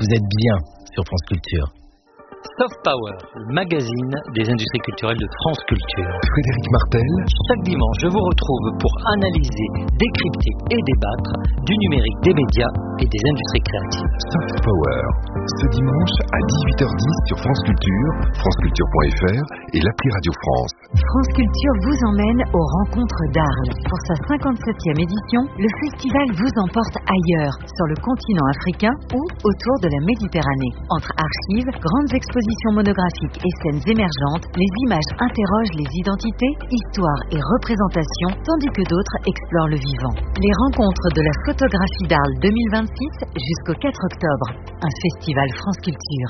Vous êtes bien sur France Culture. Soft Power, le magazine des industries culturelles de France Culture. Frédéric Martel. Chaque dimanche, je vous retrouve pour analyser, décrypter et débattre du numérique, des médias et des industries créatives. Soft Power, ce dimanche à 18h10 sur France Culture, franceculture.fr et l'appli Radio France. France Culture vous emmène aux rencontres d'Arles. Pour sa 57e édition, le festival vous emporte ailleurs, sur le continent africain ou autour de la Méditerranée. Entre archives, grandes expositions monographiques et scènes émergentes, les images interrogent les identités, histoires et représentations, tandis que d'autres explorent le vivant. Les rencontres de la photographie d'Arles 2026 jusqu'au 4 octobre. Un festival France Culture.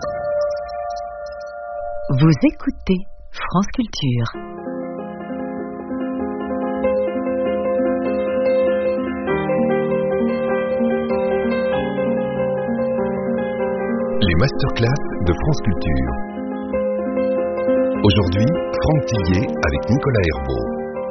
Vous écoutez France Culture. Les masterclass de France Culture. Aujourd'hui, Franck Tillier avec Nicolas Herbeau.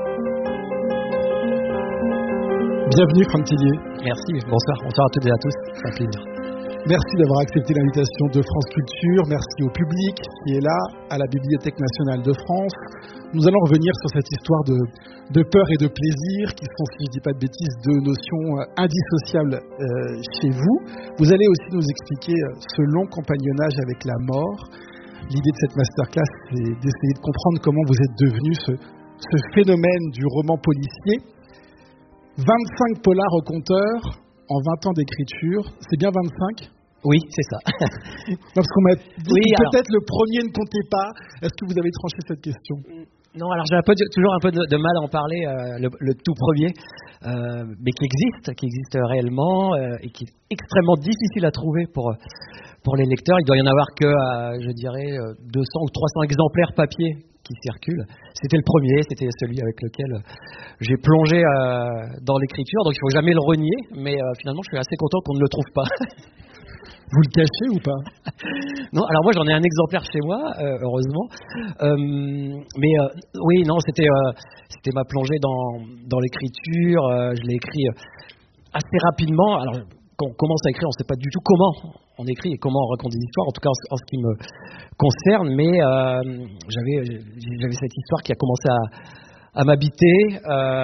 Bienvenue Franck Tillier. Merci, bonsoir à toutes et à tous, c'est un plaisir. Merci d'avoir accepté l'invitation de France Culture, merci au public qui est là, à la Bibliothèque nationale de France. Nous allons revenir sur cette histoire de peur et de plaisir qui sont, si je ne dis pas de bêtises, deux notions indissociables chez vous. Vous allez aussi nous expliquer ce long compagnonnage avec la mort. L'idée de cette masterclass, c'est d'essayer de comprendre comment vous êtes devenu ce phénomène du roman policier. 25 polars au compteur en 20 ans d'écriture, c'est bien 25 ? Oui, c'est ça. Non, parce qu'on m'a dit que peut-être le premier ne comptait pas. Est-ce que vous avez tranché cette question ? Non, alors j'ai toujours un peu de mal à en parler, le tout premier, mais qui existe réellement et qui est extrêmement difficile à trouver pour les lecteurs. Il doit y en avoir que, je dirais, 200 ou 300 exemplaires papier qui circulent. C'était le premier, c'était celui avec lequel j'ai plongé dans l'écriture, donc il ne faut jamais le renier, mais finalement je suis assez content qu'on ne le trouve pas. Vous le cachez ou pas ? Non, alors moi j'en ai un exemplaire chez moi, heureusement. Mais oui, non, c'était ma plongée dans l'écriture. Je l'ai écrit assez rapidement. Alors quand on commence à écrire, on ne sait pas du tout comment on écrit et comment on raconte des histoires, en tout cas en ce qui me concerne. Mais j'avais cette histoire qui a commencé à m'habiter,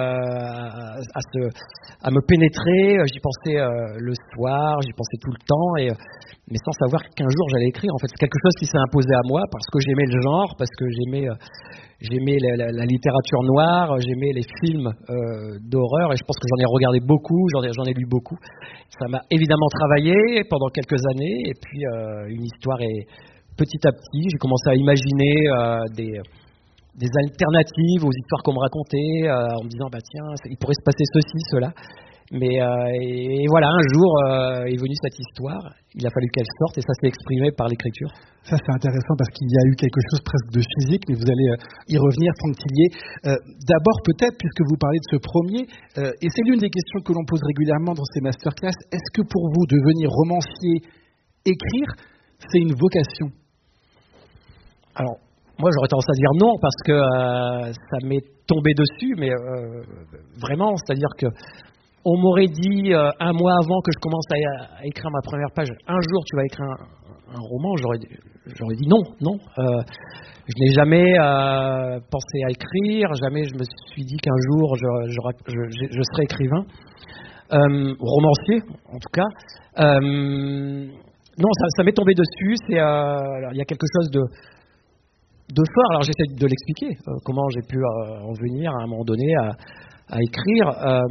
à me pénétrer. J'y pensais le soir, j'y pensais tout le temps, mais sans savoir qu'un jour j'allais écrire. En fait, c'est quelque chose qui s'est imposé à moi parce que j'aimais le genre, parce que j'aimais la littérature noire, j'aimais les films d'horreur, et je pense que j'en ai regardé beaucoup, j'en ai lu beaucoup. Ça m'a évidemment travaillé pendant quelques années, et puis une histoire est petit à petit, j'ai commencé à imaginer des alternatives aux histoires qu'on me racontait, en me disant tiens, il pourrait se passer ceci, cela. Mais et voilà, un jour est venue cette histoire, il a fallu qu'elle sorte et ça s'est exprimé par l'écriture. Ça c'est intéressant parce qu'il y a eu quelque chose presque de physique, mais vous allez y revenir, Franck Tillier. D'abord peut-être, puisque vous parlez de ce premier, et c'est l'une des questions que l'on pose régulièrement dans ces masterclass, est-ce que pour vous devenir romancier, écrire, c'est une vocation ? Alors, moi, j'aurais tendance à dire non, parce que ça m'est tombé dessus, mais vraiment, c'est-à-dire que on m'aurait dit un mois avant que je commence à écrire ma première page, un jour tu vas écrire un roman, j'aurais dit non. Je n'ai jamais pensé à écrire, jamais je me suis dit qu'un jour je serais écrivain, romancier en tout cas. Non, ça m'est tombé dessus, il y a quelque chose de fort. Alors j'essaie de l'expliquer, comment j'ai pu en venir à un moment donné à écrire.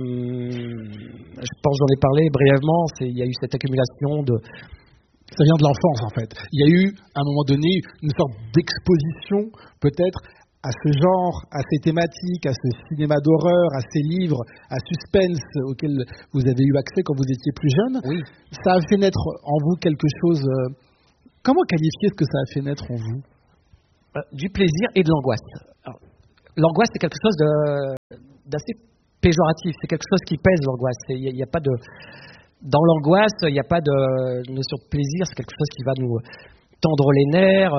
Je pense que j'en ai parlé brièvement, il y a eu cette accumulation de... Ça vient de l'enfance en fait. Il y a eu à un moment donné une sorte d'exposition peut-être à ce genre, à ces thématiques, à ce cinéma d'horreur, à ces livres, à suspense auxquels vous avez eu accès quand vous étiez plus jeune. Oui. Ça a fait naître en vous quelque chose... Comment qualifier ce que ça a fait naître en vous ? Du plaisir et de l'angoisse. Alors, l'angoisse, c'est quelque chose d'assez péjoratif. C'est quelque chose qui pèse, l'angoisse. Il n'y a pas de... Dans l'angoisse, il n'y a pas de notion de plaisir. C'est quelque chose qui va nous tendre les nerfs.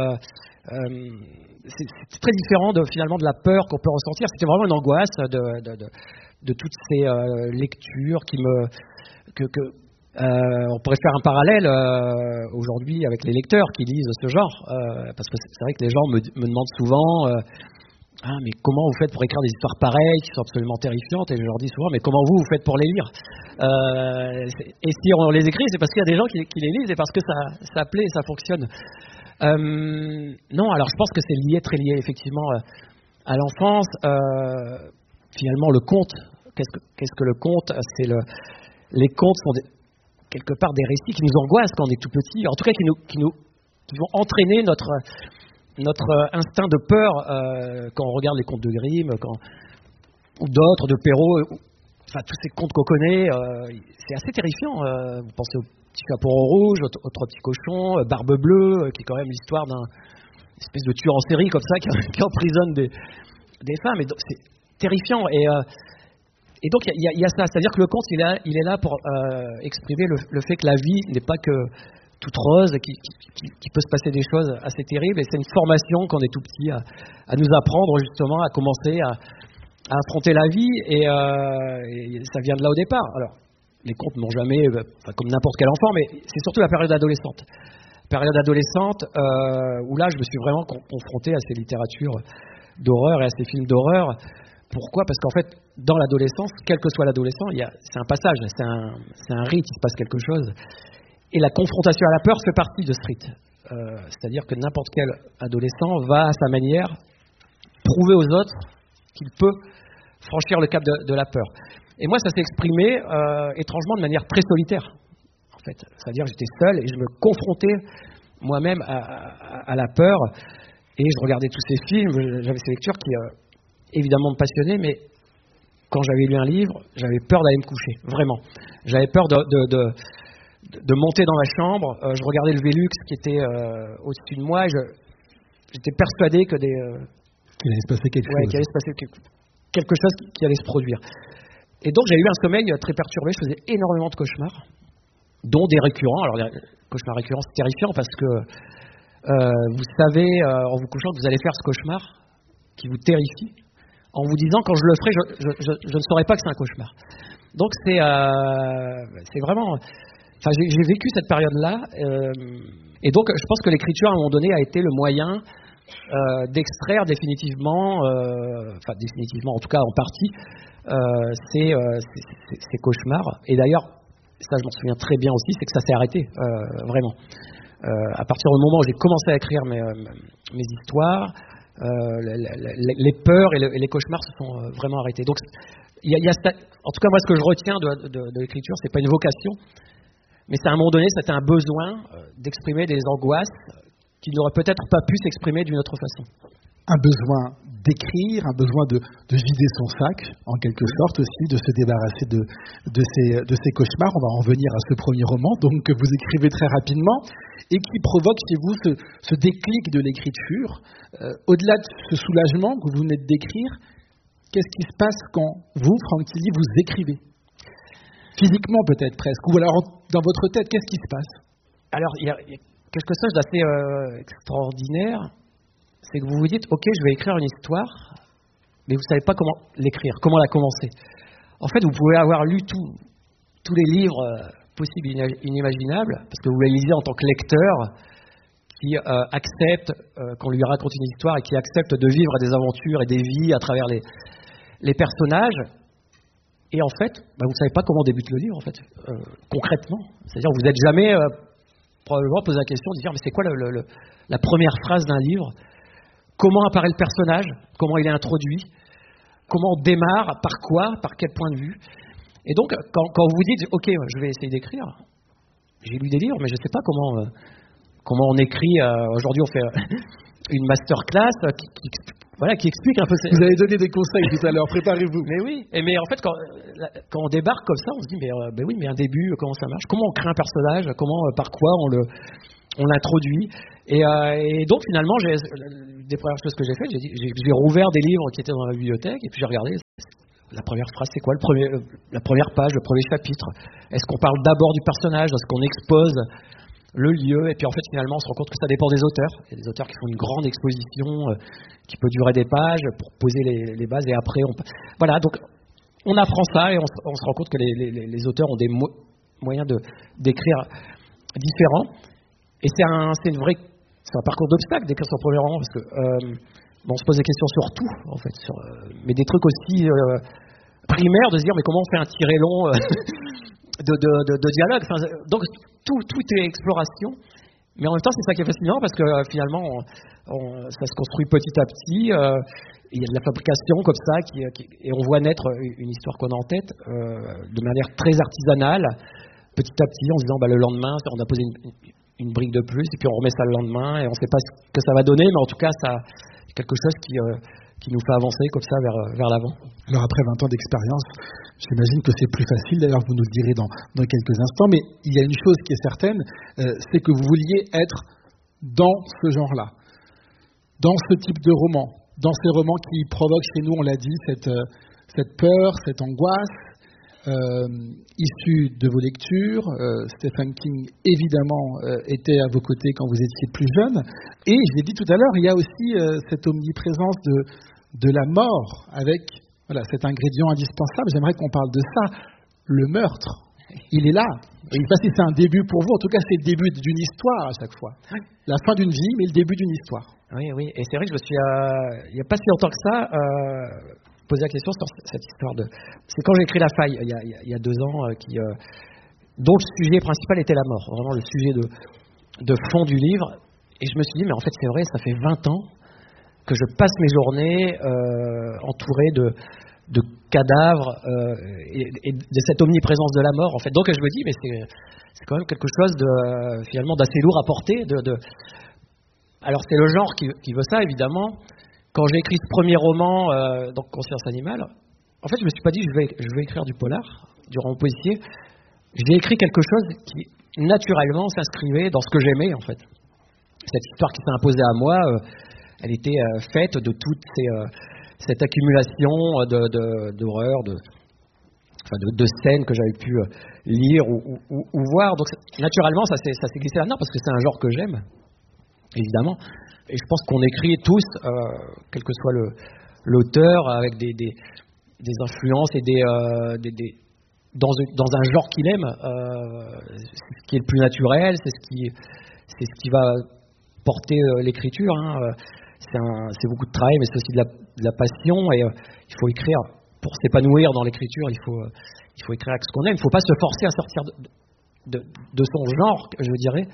C'est très différent finalement de la peur qu'on peut ressentir. C'était vraiment une angoisse de toutes ces lectures On pourrait faire un parallèle aujourd'hui avec les lecteurs qui lisent ce genre, parce que c'est vrai que les gens me demandent souvent mais comment vous faites pour écrire des histoires pareilles qui sont absolument terrifiantes, et je leur dis souvent mais comment vous faites pour les lire, et si on les écrit c'est parce qu'il y a des gens qui les lisent et parce que ça plaît et ça fonctionne. Non, alors je pense que c'est très lié effectivement à l'enfance. Finalement le conte, qu'est-ce que le conte? Les contes sont quelque part des récits qui nous angoissent quand on est tout petit, en tout cas qui vont entraîner notre instinct de peur quand on regarde les contes de Grimm ou d'autres, de Perrault, enfin tous ces contes qu'on connaît, c'est assez terrifiant. Vous pensez au Petit Chaperon Rouge, au Trois Petits Cochons, Barbe Bleue, qui est quand même l'histoire d'un espèce de tueur en série comme ça qui emprisonne des femmes, et donc c'est terrifiant. Et donc il y a ça, c'est-à-dire que le conte il est là pour exprimer le fait que la vie n'est pas que toute rose, qui peut se passer des choses assez terribles, et c'est une formation quand on est tout petit à nous apprendre justement à commencer à affronter la vie, et ça vient de là au départ. Alors les contes n'ont jamais, comme n'importe quel enfant, mais c'est surtout la période adolescente. Où là je me suis vraiment confronté à ces littératures d'horreur et à ces films d'horreur. Pourquoi ? Parce qu'en fait, dans l'adolescence, quel que soit l'adolescent, c'est un passage, c'est un rite, il se passe quelque chose. Et la confrontation à la peur fait partie de ce rite. C'est-à-dire que n'importe quel adolescent va, à sa manière, prouver aux autres qu'il peut franchir le cap de la peur. Et moi, ça s'est exprimé étrangement de manière très solitaire, en fait. C'est-à-dire que j'étais seul et je me confrontais moi-même à la peur. Et je regardais tous ces films, j'avais ces lectures qui, évidemment, me passionnaient, mais quand j'avais lu un livre, j'avais peur d'aller me coucher, vraiment. J'avais peur de monter dans ma chambre. Je regardais le Velux qui était au-dessus de moi, et j'étais persuadé qu'il allait se passer quelque chose. Qu'il allait se passer quelque chose qui allait se produire. Et donc j'ai eu un sommeil très perturbé, je faisais énormément de cauchemars, dont des récurrents. Alors les cauchemars récurrents, c'est terrifiant parce que vous savez en vous couchant que vous allez faire ce cauchemar qui vous terrifie, en vous disant quand je le ferai, je ne saurais pas que c'est un cauchemar. Donc c'est vraiment... Enfin, j'ai vécu cette période-là, et donc je pense que l'écriture à un moment donné a été le moyen d'extraire définitivement, en tout cas en partie, ces cauchemars. Et d'ailleurs, ça je m'en souviens très bien aussi, c'est que ça s'est arrêté, vraiment. À partir du moment où j'ai commencé à écrire mes histoires, les peurs et les cauchemars se sont vraiment arrêtés. Donc, en tout cas, moi, ce que je retiens de l'écriture, c'est pas une vocation, mais c'est à un moment donné, c'était un besoin d'exprimer des angoisses qui n'auraient peut-être pas pu s'exprimer d'une autre façon. Un besoin d'écrire, un besoin de vider son sac, en quelque sorte aussi, de se débarrasser de ces cauchemars. On va en venir à ce premier roman, donc que vous écrivez très rapidement, et qui provoque chez vous ce déclic de l'écriture. Au-delà de ce soulagement que vous venez de décrire, qu'est-ce qui se passe quand vous, Franck Tilly, vous écrivez ? Physiquement peut-être presque, ou alors dans votre tête, qu'est-ce qui se passe ? Alors, il y a quelque chose d'assez extraordinaire, c'est que vous vous dites, ok, je vais écrire une histoire, mais vous ne savez pas comment l'écrire, comment la commencer. En fait, vous pouvez avoir lu tous les livres possibles et inimaginables, parce que vous les lisez en tant que lecteur, qui accepte qu'on lui raconte une histoire et qui accepte de vivre des aventures et des vies à travers les personnages. Et en fait, vous ne savez pas comment débute le livre, en fait, concrètement. C'est-à-dire que vous n'êtes jamais probablement posé la question de dire, mais c'est quoi la première phrase d'un livre ? Comment apparaît le personnage ? Comment il est introduit ? Comment on démarre ? Par quoi ? Par quel point de vue ? Et donc, quand vous dites, ok, je vais essayer d'écrire, j'ai lu des livres, mais je ne sais pas comment on écrit. Aujourd'hui, on fait une masterclass qui explique un peu... Vous avez donné des conseils tout à l'heure, préparez-vous. Mais oui, mais en fait, quand on débarque comme ça, on se dit, mais un début, comment ça marche ? Comment on crée un personnage ? Par quoi on l'introduit ? Et donc, finalement, des premières choses que j'ai faites, j'ai rouvert des livres qui étaient dans la bibliothèque, et puis j'ai regardé, la première phrase, c'est quoi la première page, le premier chapitre ? Est-ce qu'on parle d'abord du personnage ? Est-ce qu'on expose le lieu ? Et puis en fait, finalement, on se rend compte que ça dépend des auteurs. Il y a des auteurs qui font une grande exposition qui peut durer des pages pour poser les bases, et après, voilà, donc on apprend ça, et on se rend compte que les auteurs ont moyens d'écrire différents. Et c'est un parcours d'obstacles d'écrire son premier roman, parce que on se pose des questions sur tout, en fait, mais des trucs aussi primaires, de se dire mais comment on fait un tiré long de dialogue. Enfin, donc tout est exploration, mais en même temps c'est ça qui est fascinant, parce que finalement ça se construit petit à petit. Il y a de la fabrication comme ça, et on voit naître une histoire qu'on a en tête de manière très artisanale, petit à petit, en se disant le lendemain on a posé une brique de plus, et puis on remet ça le lendemain, et on ne sait pas ce que ça va donner, mais en tout cas ça quelque chose qui nous fait avancer comme ça vers l'avant. Alors après 20 ans d'expérience, j'imagine que c'est plus facile, d'ailleurs vous nous le direz dans quelques instants, mais il y a une chose qui est certaine, c'est que vous vouliez être dans ce genre-là, dans ce type de roman, dans ces romans qui provoquent chez nous, on l'a dit, cette peur, cette angoisse, issue de vos lectures. Stephen King, évidemment, était à vos côtés quand vous étiez plus jeune. Et je l'ai dit tout à l'heure, il y a aussi cette omniprésence de la mort, avec cet ingrédient indispensable. J'aimerais qu'on parle de ça, le meurtre. Il est là. Je ne sais pas si c'est un début pour vous, en tout cas c'est le début d'une histoire à chaque fois. La fin d'une vie, mais le début d'une histoire. Oui, et c'est vrai que je me suis, il n'y a pas si longtemps que ça, posé la question sur cette histoire de... C'est quand j'ai écrit La Faille, il y a 2 ans, dont le sujet principal était la mort, vraiment le sujet de fond du livre. Et je me suis dit, mais en fait c'est vrai, ça fait 20 ans que je passe mes journées entouré de cadavres et de cette omniprésence de la mort, en fait. Donc je me dis, mais c'est quand même quelque chose finalement d'assez lourd à porter. Alors c'est le genre qui veut ça, évidemment. Quand j'ai écrit ce premier roman, donc Conscience animale, en fait je me suis pas dit je vais écrire du polar, du roman policier. J'ai écrit quelque chose qui naturellement s'inscrivait dans ce que j'aimais, en fait. Cette histoire qui s'est imposée à moi, elle était faite de toute cette accumulation d'horreurs, de scènes que j'avais pu lire ou voir. Donc naturellement, ça s'est glissé là-dedans, parce que c'est un genre que j'aime, évidemment. Et je pense qu'on écrit tous, quel que soit l'auteur, avec des influences et dans un genre qu'il aime. C'est ce qui est le plus naturel, c'est ce qui va porter l'écriture. C'est beaucoup de travail, mais c'est aussi de la passion, et il faut écrire pour s'épanouir dans l'écriture. Il faut écrire avec ce qu'on aime. Il ne faut pas se forcer à sortir de son genre, je dirais.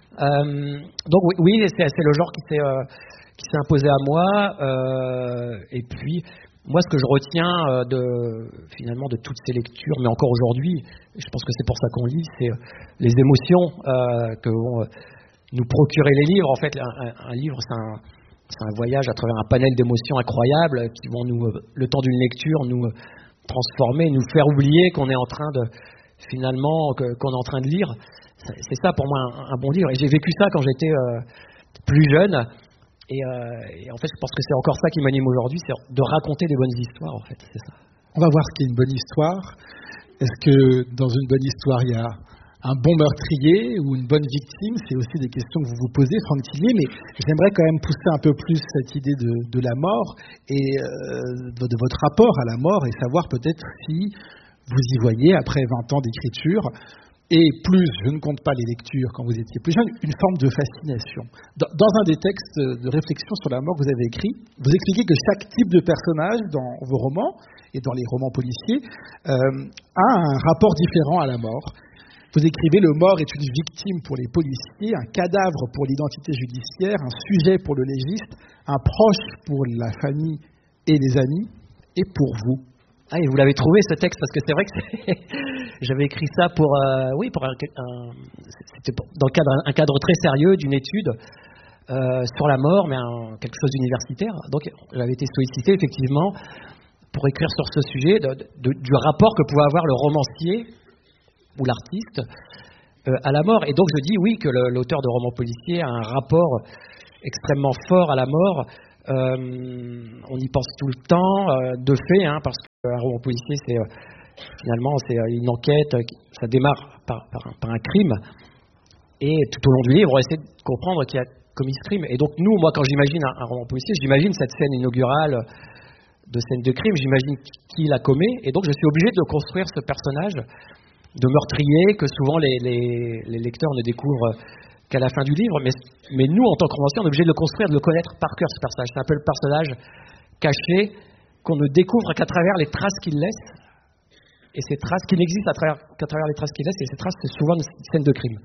Donc oui, c'est le genre qui s'est imposé à moi. Et puis moi, ce que je retiens finalement de toutes ces lectures, mais encore aujourd'hui, je pense que c'est pour ça qu'on lit, c'est les émotions que vont nous procurer les livres. En fait, un livre, c'est un voyage à travers un panel d'émotions incroyables qui vont le temps d'une lecture, nous transformer, nous faire oublier qu'on est en train qu'on est en train de lire. C'est ça pour moi un bon livre. Et j'ai vécu ça quand j'étais plus jeune. Et en fait, je pense que c'est encore ça qui m'anime aujourd'hui, c'est de raconter des bonnes histoires, en fait. C'est ça. On va voir ce qu'est une bonne histoire. Est-ce que dans une bonne histoire, il y a un bon meurtrier ou une bonne victime? C'est aussi des questions que vous vous posez, Franck Tillier, mais j'aimerais quand même pousser un peu plus cette idée de la mort et de votre rapport à la mort, et savoir peut-être si vous y voyez, après 20 ans d'écriture, et plus, je ne compte pas les lectures quand vous étiez plus jeune, une forme de fascination. Dans un des textes de réflexion sur la mort que vous avez écrit, vous expliquez que chaque type de personnage dans vos romans, et dans les romans policiers, a un rapport différent à la mort. Vous écrivez: le mort est une victime pour les policiers, un cadavre pour l'identité judiciaire, un sujet pour le légiste, un proche pour la famille et les amis, et pour vous. Ah, et vous l'avez trouvé, ce texte, parce que c'est vrai que j'avais écrit ça pour c'était dans le cadre, un cadre très sérieux d'une étude sur la mort, mais quelque chose d'universitaire. Donc j'avais été sollicité effectivement pour écrire sur ce sujet du rapport que pouvait avoir le romancier ou l'artiste à la mort. Et donc je dis oui, que l'auteur de romans policiers a un rapport extrêmement fort à la mort. On y pense tout le temps, de fait, parce qu'un roman policier, finalement c'est une enquête, ça démarre par un crime, et tout au long du livre on essaie de comprendre qui a commis ce crime. Et donc moi quand j'imagine un roman policier, j'imagine cette scène inaugurale de scène de crime, j'imagine qui la commet, et donc je suis obligé de construire ce personnage meurtrier que souvent les lecteurs ne découvrent qu'à la fin du livre, mais nous, en tant que romancier, on est obligé de le construire, de le connaître par cœur, ce personnage. C'est un peu le personnage caché qu'on ne découvre qu'à travers les traces qu'il laisse, et ces traces qui n'existent qu'à travers les traces qu'il laisse, et ces traces, c'est souvent une scène de crime.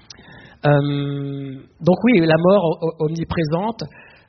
Donc oui, la mort omniprésente,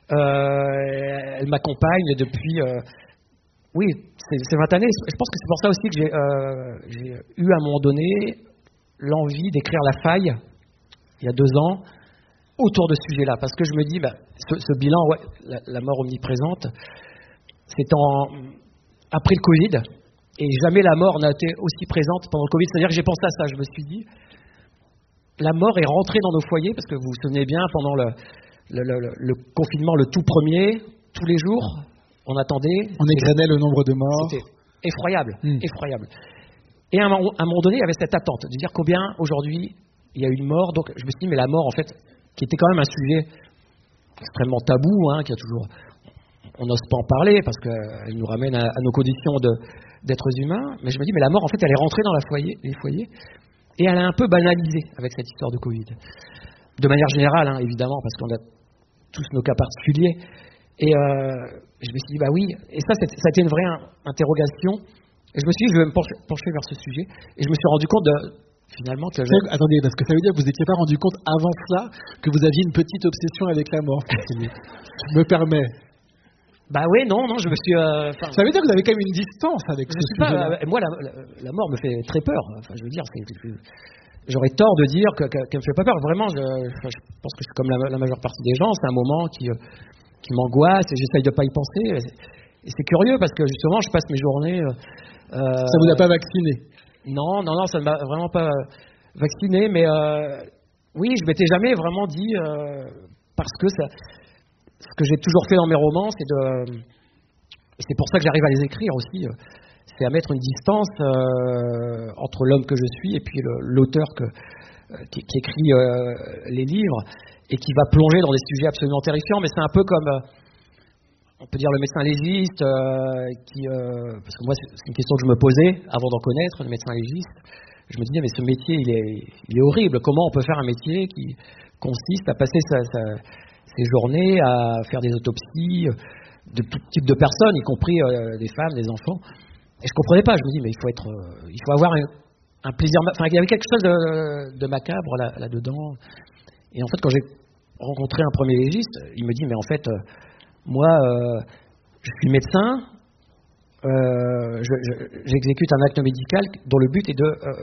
elle m'accompagne depuis... oui, c'est 20 années. Je pense que c'est pour ça aussi que j'ai eu à un moment donné l'envie d'écrire La Faille, il y a 2 ans, autour de ce sujet-là. Parce que je me dis, ce bilan, ouais, la mort omniprésente, c'est après le Covid, et jamais la mort n'a été aussi présente pendant le Covid. C'est-à-dire que j'ai pensé à ça, je me suis dit, la mort est rentrée dans nos foyers, parce que vous vous souvenez bien, pendant le confinement, le tout premier, tous les jours, on attendait. On égrenait le nombre de morts. C'était effroyable, effroyable. Et à un moment donné, il y avait cette attente de dire combien aujourd'hui il y a une mort. Donc je me suis dit, mais la mort, en fait, qui était quand même un sujet extrêmement tabou, qui a toujours, on n'ose pas en parler parce qu'elle nous ramène à nos conditions d'êtres humains. Mais je me dis, mais la mort, en fait, elle est rentrée dans les foyers et elle a un peu banalisé avec cette histoire de Covid. De manière générale, évidemment, parce qu'on a tous nos cas particuliers. Et je me suis dit, bah oui, et ça a été une vraie interrogation. Et je me suis dit, je vais me pencher vers ce sujet. Et je me suis rendu compte finalement que... Attendez, parce que ça veut dire que vous n'étiez pas rendu compte avant cela que vous aviez une petite obsession avec la mort. Je me permets. Bah oui, non, je me suis... ça veut dire que vous avez quand même une distance avec ce sujet-là. Moi, la mort me fait très peur. Enfin, je veux dire, j'aurais tort de dire qu'elle me fait pas peur. Vraiment, je pense que je suis comme la majeure partie des gens. C'est un moment qui m'angoisse et j'essaye de pas y penser. Et c'est curieux parce que justement, je passe mes journées... ça vous a pas vacciné? Non, ça ne m'a vraiment pas vacciné, mais oui, je m'étais jamais vraiment dit, parce que ce que j'ai toujours fait dans mes romans, c'est pour ça que j'arrive à les écrire aussi, c'est à mettre une distance entre l'homme que je suis et puis l'auteur qui écrit les livres et qui va plonger dans des sujets absolument terrifiants, mais c'est un peu comme... on peut dire le médecin légiste, parce que moi c'est une question que je me posais avant d'en connaître, le médecin légiste. Je me disais, mais ce métier il est horrible. Comment on peut faire un métier qui consiste à passer ses journées à faire des autopsies de tout type de personnes, y compris des femmes, des enfants. Et je comprenais pas. Je me dis, mais il faut avoir un plaisir. Enfin, il y avait quelque chose de macabre là-dedans. Et en fait, quand j'ai rencontré un premier légiste, il me dit, mais en fait, moi, je suis médecin, j'exécute un acte médical dont le but est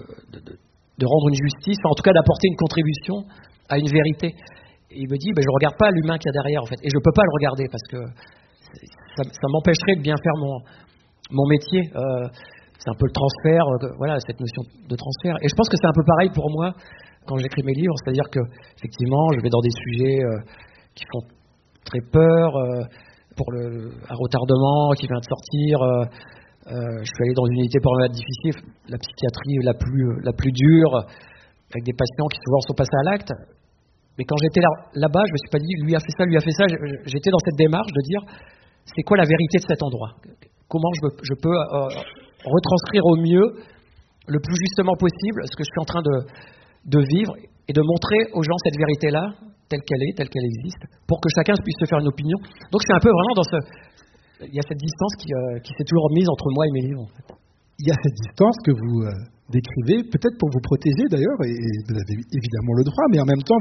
de rendre une justice, enfin, en tout cas d'apporter une contribution à une vérité. Et il me dit, je ne regarde pas l'humain qu'il y a derrière, en fait, et je ne peux pas le regarder parce que ça m'empêcherait de bien faire mon métier. C'est un peu le transfert, voilà, cette notion de transfert. Et je pense que c'est un peu pareil pour moi quand j'écris mes livres, c'est-à-dire que effectivement, je vais dans des sujets qui font très peur, pour un retardement qui vient de sortir. Je suis allé dans une unité pour malades difficiles, la psychiatrie la plus dure, avec des patients qui souvent sont passés à l'acte. Mais quand j'étais là-bas, je me suis pas dit lui a fait ça, lui a fait ça. J'étais dans cette démarche de dire c'est quoi la vérité de cet endroit ? Comment je peux retranscrire au mieux, le plus justement possible, ce que je suis en train de vivre et de montrer aux gens cette vérité-là, telle qu'elle existe, pour que chacun puisse se faire une opinion. Donc c'est un peu vraiment il y a cette distance qui s'est toujours mise entre moi et mes livres. En fait. Il y a cette distance que vous décrivez, peut-être pour vous protéger d'ailleurs, et vous avez évidemment le droit, mais en même temps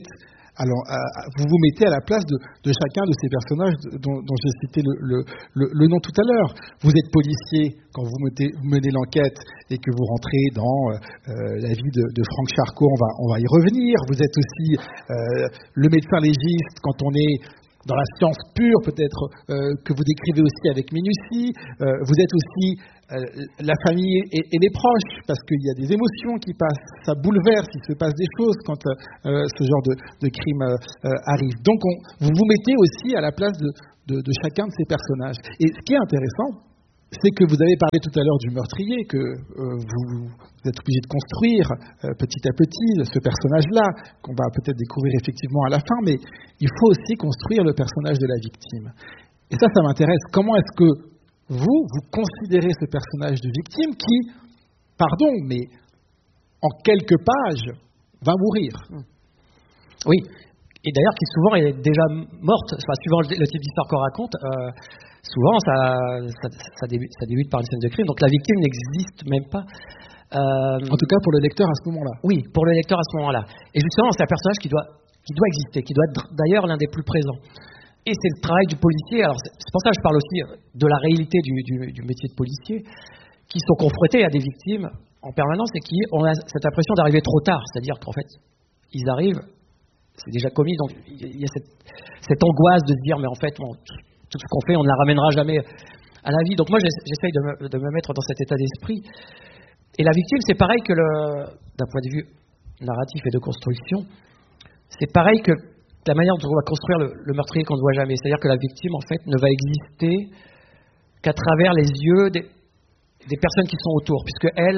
vous vous mettez à la place de chacun de ces personnages dont j'ai cité le nom tout à l'heure. Vous êtes policier quand vous menez l'enquête et que vous rentrez dans la vie de Franck Charcot, on va y revenir. Vous êtes aussi le médecin légiste quand on est dans la science pure, peut-être, que vous décrivez aussi avec minutie. Vous êtes aussi la famille et les proches, parce qu'il y a des émotions qui passent, ça bouleverse, il se passe des choses quand ce genre de crime arrive. Donc vous vous mettez aussi à la place de chacun de ces personnages. Et ce qui est intéressant, c'est que vous avez parlé tout à l'heure du meurtrier, que vous êtes obligé de construire petit à petit ce personnage-là, qu'on va peut-être découvrir effectivement à la fin, mais il faut aussi construire le personnage de la victime. Et ça m'intéresse. Comment est-ce que vous considérez ce personnage de victime qui, pardon, mais en quelques pages, va mourir. Oui, et d'ailleurs qui souvent est déjà morte, suivant le type d'histoire qu'on raconte, souvent ça débute par une scène de crime, donc la victime n'existe même pas. En tout cas pour le lecteur à ce moment-là. Oui, pour le lecteur à ce moment-là. Et justement, c'est un personnage qui doit exister, qui doit être d'ailleurs l'un des plus présents. Et c'est le travail du policier, alors c'est pour ça que je parle aussi de la réalité du métier de policier, qui sont confrontés à des victimes en permanence et qui ont cette impression d'arriver trop tard, c'est-à-dire qu'en fait, ils arrivent, c'est déjà commis, donc il y a cette angoisse de se dire, mais en fait, tout ce qu'on fait, on ne la ramènera jamais à la vie. Donc moi, j'essaye de me mettre dans cet état d'esprit. Et la victime, c'est pareil que d'un point de vue narratif et de construction, c'est pareil que la manière dont on va construire le meurtrier qu'on ne voit jamais. C'est-à-dire que la victime, en fait, ne va exister qu'à travers les yeux des personnes qui sont autour, puisque elle,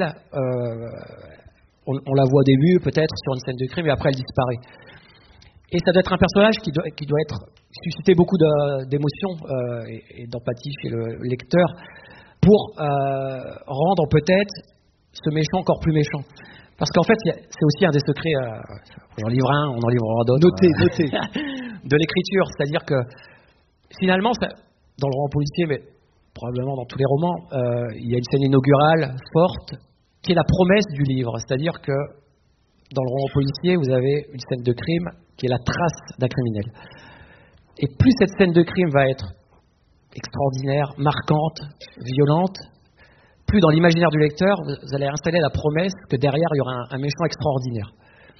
on la voit au début, peut-être, sur une scène de crime, et après, elle disparaît. Et ça doit être un personnage qui doit susciter beaucoup d'émotions et d'empathie chez le lecteur pour rendre peut-être ce méchant encore plus méchant. Parce qu'en fait, c'est aussi un des secrets, j'en livre un, on en livrera d'autres. Notez. De l'écriture, c'est-à-dire que finalement, dans le roman policier, mais probablement dans tous les romans, il y a une scène inaugurale forte qui est la promesse du livre. C'est-à-dire que dans le roman policier, vous avez une scène de crime qui est la trace d'un criminel. Et plus cette scène de crime va être extraordinaire, marquante, violente, plus dans l'imaginaire du lecteur, vous allez installer la promesse que derrière, il y aura un méchant extraordinaire.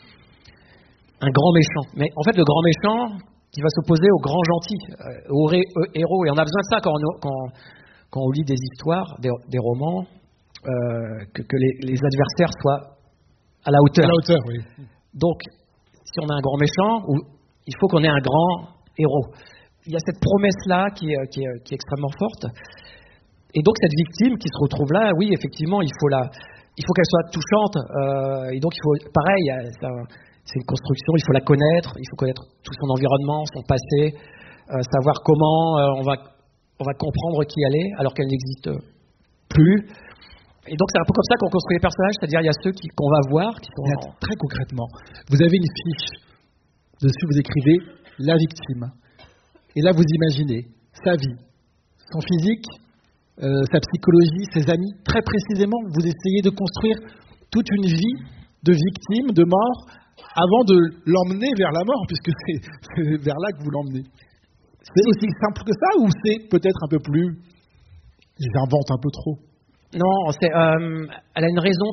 Un grand méchant. Mais en fait, le grand méchant qui va s'opposer au grand gentil, au héros. Et on a besoin de ça quand on lit des histoires, des romans, que les adversaires soient à la hauteur. À la hauteur, oui. Donc, si on a un grand méchant, il faut qu'on ait un grand héros. Il y a cette promesse-là qui est extrêmement forte. Et donc cette victime qui se retrouve là, oui, effectivement, il faut qu'elle soit touchante. Et donc il faut, pareil, c'est une construction. Il faut la connaître. Il faut connaître tout son environnement, son passé, savoir comment on va comprendre qui elle est, alors qu'elle n'existe plus. Et donc c'est un peu comme ça qu'on construit les personnages, c'est-à-dire il y a ceux qu'on va voir, qui sont très concrètement. Vous avez une fiche. Dessus vous écrivez la victime. Et là vous imaginez sa vie, son physique. Sa psychologie, ses amis, très précisément, vous essayez de construire toute une vie de victime, de mort, avant de l'emmener vers la mort, puisque c'est vers là que vous l'emmenez. C'est aussi simple que ça, ou c'est peut-être un peu plus... J'invente un peu trop. Non, elle a une raison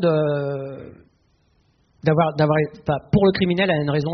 pour le criminel, elle a une raison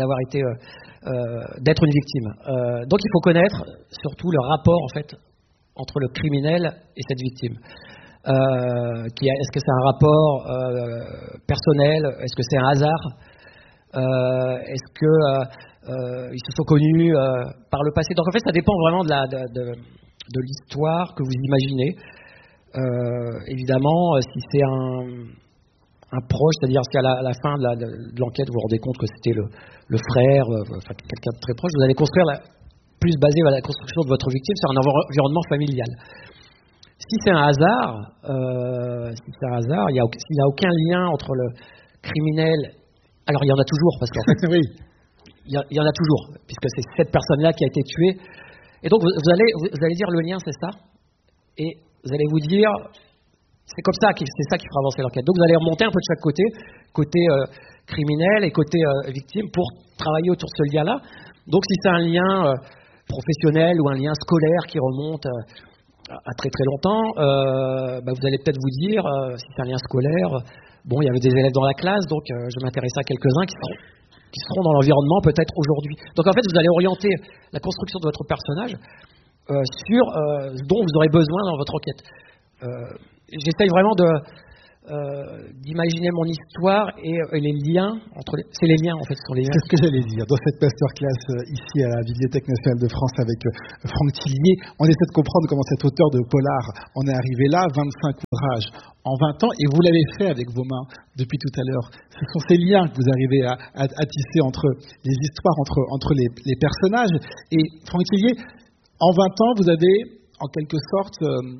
d'être une victime. Donc il faut connaître surtout le rapport, en fait, entre le criminel et cette victime. Est-ce que c'est un rapport personnel? Est-ce que c'est un hasard? Est-ce qu'ils se sont connus par le passé? Donc en fait, ça dépend vraiment de l'histoire que vous imaginez. Évidemment, si c'est un proche, c'est-à-dire qu'à la fin de l'enquête, vous vous rendez compte que c'était le frère, quelqu'un de très proche, vous allez construire plus basé sur la construction de votre victime sur un environnement familial. Si c'est un hasard, s'il n'y a aucun lien entre le criminel, alors il y en a toujours, parce qu'en fait, oui. il y en a toujours, puisque c'est cette personne-là qui a été tuée. Et donc vous allez dire le lien, c'est ça, et vous allez vous dire, c'est comme ça, c'est ça qui fera avancer l'enquête. Donc vous allez remonter un peu de chaque côté criminel et côté victime, pour travailler autour de ce lien-là. Donc si c'est un lien professionnel ou un lien scolaire qui remonte à très très longtemps, vous allez peut-être vous dire, si c'est un lien scolaire, il y avait des élèves dans la classe, donc je m'intéresse à quelques-uns qui seront dans l'environnement peut-être aujourd'hui. Donc en fait, vous allez orienter la construction de votre personnage sur ce dont vous aurez besoin dans votre enquête. J'essaye vraiment d'imaginer mon histoire et les liens entre c'est les liens en fait, ce sont les liens. C'est ce que j'allais dire. Dans cette masterclass ici à la Bibliothèque nationale de France avec Franck Tillier, on essaie de comprendre comment cet auteur de polar en est arrivé là, 25 ouvrages en 20 ans, et vous l'avez fait avec vos mains depuis tout à l'heure. Ce sont ces liens que vous arrivez à tisser entre les histoires, entre les personnages. Et Franck Tillier, en 20 ans, vous avez en quelque sorte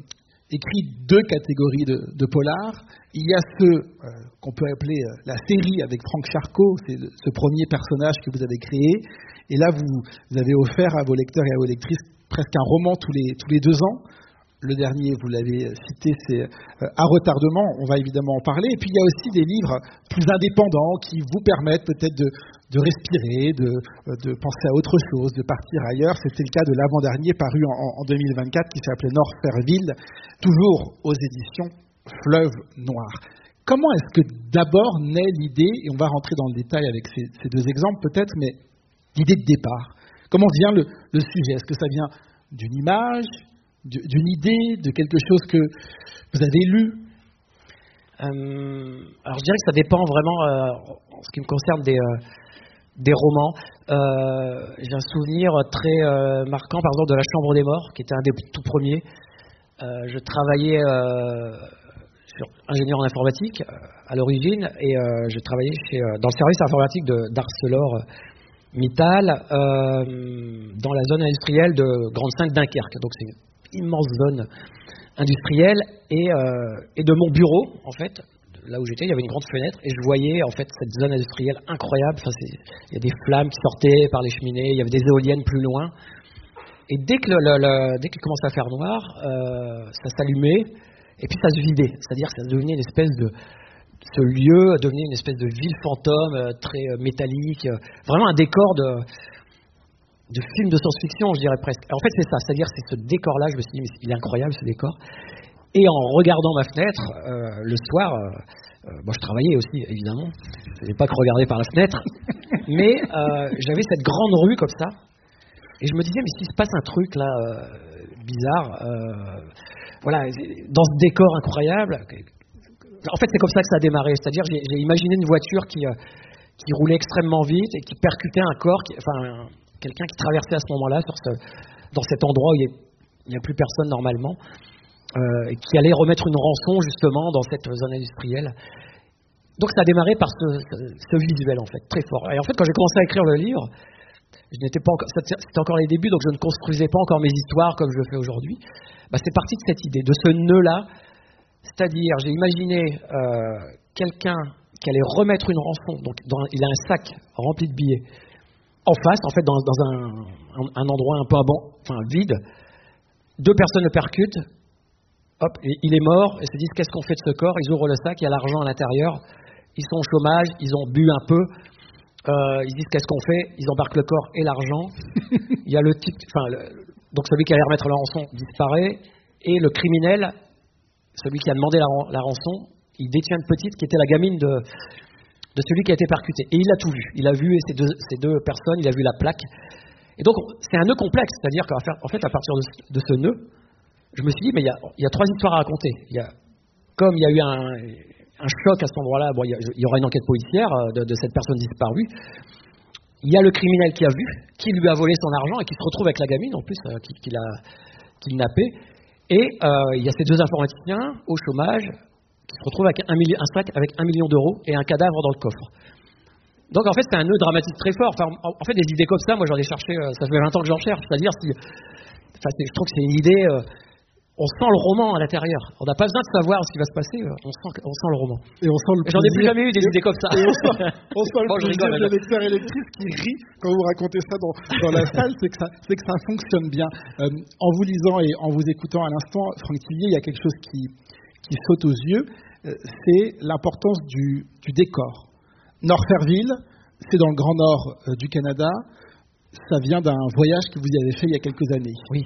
écrit 2 catégories de polars. Il y a ceux qu'on peut appeler la série avec Franck Charcot, c'est ce premier personnage que vous avez créé. Et là, vous avez offert à vos lecteurs et à vos lectrices presque un roman tous les 2 ans. Le dernier, vous l'avez cité, c'est À retardement, on va évidemment en parler. Et puis il y a aussi des livres plus indépendants qui vous permettent peut-être de respirer, de penser à autre chose, de partir ailleurs. C'était le cas de l'avant-dernier paru en 2024 qui s'appelait Norferville, toujours aux éditions Fleuve Noir. Comment est-ce que d'abord naît l'idée, et on va rentrer dans le détail avec ces 2 exemples peut-être, mais l'idée de départ. Comment vient le sujet? Est-ce que ça vient d'une image, d'une idée, de quelque chose que vous avez lu? Alors je dirais que ça dépend vraiment, en ce qui me concerne, des romans. J'ai un souvenir très marquant, par exemple, de La Chambre des Morts, qui était un des tout premiers. Je travaillais sur ingénieur en informatique à l'origine, et je travaillais dans le service informatique d'ArcelorMittal, dans la zone industrielle de Grande 5 Dunkerque. Donc c'est une immense zone industrielle, et de mon bureau, en fait, là où j'étais, il y avait une grande fenêtre, et je voyais en fait cette zone industrielle incroyable. Enfin, il y a des flammes qui sortaient par les cheminées, il y avait des éoliennes plus loin. Et dès qu'il commençait à faire noir, ça s'allumait, et puis ça se vidait. C'est-à-dire que ça devenait une espèce ce lieu devenait une espèce de ville fantôme, très métallique, vraiment un décor de film de science-fiction, je dirais presque. En fait, c'est ça, c'est-à-dire c'est ce décor-là, je me suis dit, mais il est incroyable ce décor. Et en regardant ma fenêtre, le soir, moi je travaillais aussi, évidemment, je n'ai pas que regarder par la fenêtre, mais j'avais cette grande rue comme ça, et je me disais, mais s'il se passe un truc là, bizarre, voilà, dans ce décor incroyable, en fait c'est comme ça que ça a démarré, c'est-à-dire j'ai imaginé une voiture qui roulait extrêmement vite et qui percutait un corps, quelqu'un qui traversait à ce moment-là dans cet endroit où il n'y a plus personne normalement, et qui allait remettre une rançon justement dans cette zone industrielle. Donc ça a démarré par ce visuel en fait, très fort. Et en fait quand j'ai commencé à écrire le livre, c'était encore les débuts, donc je ne construisais pas encore mes histoires comme je le fais aujourd'hui. C'est parti de cette idée, de ce nœud-là, c'est-à-dire j'ai imaginé quelqu'un qui allait remettre une rançon, donc il a un sac rempli de billets, en face, en fait, dans un endroit un peu vide. 2 personnes le percutent, hop, il est mort, et se disent qu'est-ce qu'on fait de ce corps? Ils ouvrent le sac, il y a l'argent à l'intérieur, ils sont au chômage, ils ont bu un peu, ils disent qu'est-ce qu'on fait? Ils embarquent le corps et l'argent. Il y a le type, donc celui qui allait remettre la rançon disparaît, et le criminel, celui qui a demandé la rançon, il détient une petite qui était la gamine de celui qui a été percuté. Et il a tout vu. Il a vu ces deux personnes, il a vu la plaque. Et donc, c'est un nœud complexe. C'est-à-dire qu'en fait, à partir de ce nœud, je me suis dit, mais il y a 3 histoires à raconter. Comme il y a eu un choc à cet endroit-là, il y aura une enquête policière de cette personne disparue. Il y a le criminel qui a vu, qui lui a volé son argent et qui se retrouve avec la gamine, en plus, qui l'a kidnappé. Et il y a ces 2 informaticiens au chômage qui se retrouvent avec un sac avec 1 million d'euros et un cadavre dans le coffre. Donc en fait c'est un nœud dramatique très fort. En fait des idées comme ça, moi j'en ai cherché, ça fait 20 ans que j'en cherche. C'est-à-dire, je trouve que c'est une idée, on sent le roman à l'intérieur. On n'a pas besoin de savoir ce qui va se passer, on sent le roman. Et on sent le J'en ai plus jamais eu des idées comme ça. Et on sent le plaisir de lecteur et lectrice qui rit quand vous racontez ça dans la salle, c'est que ça fonctionne bien. En vous lisant et en vous écoutant à l'instant, Franck Thivier, il y a quelque chose qui saute aux yeux, c'est l'importance du décor. Norferville, c'est dans le Grand Nord du Canada, ça vient d'un voyage que vous y avez fait il y a quelques années. Oui.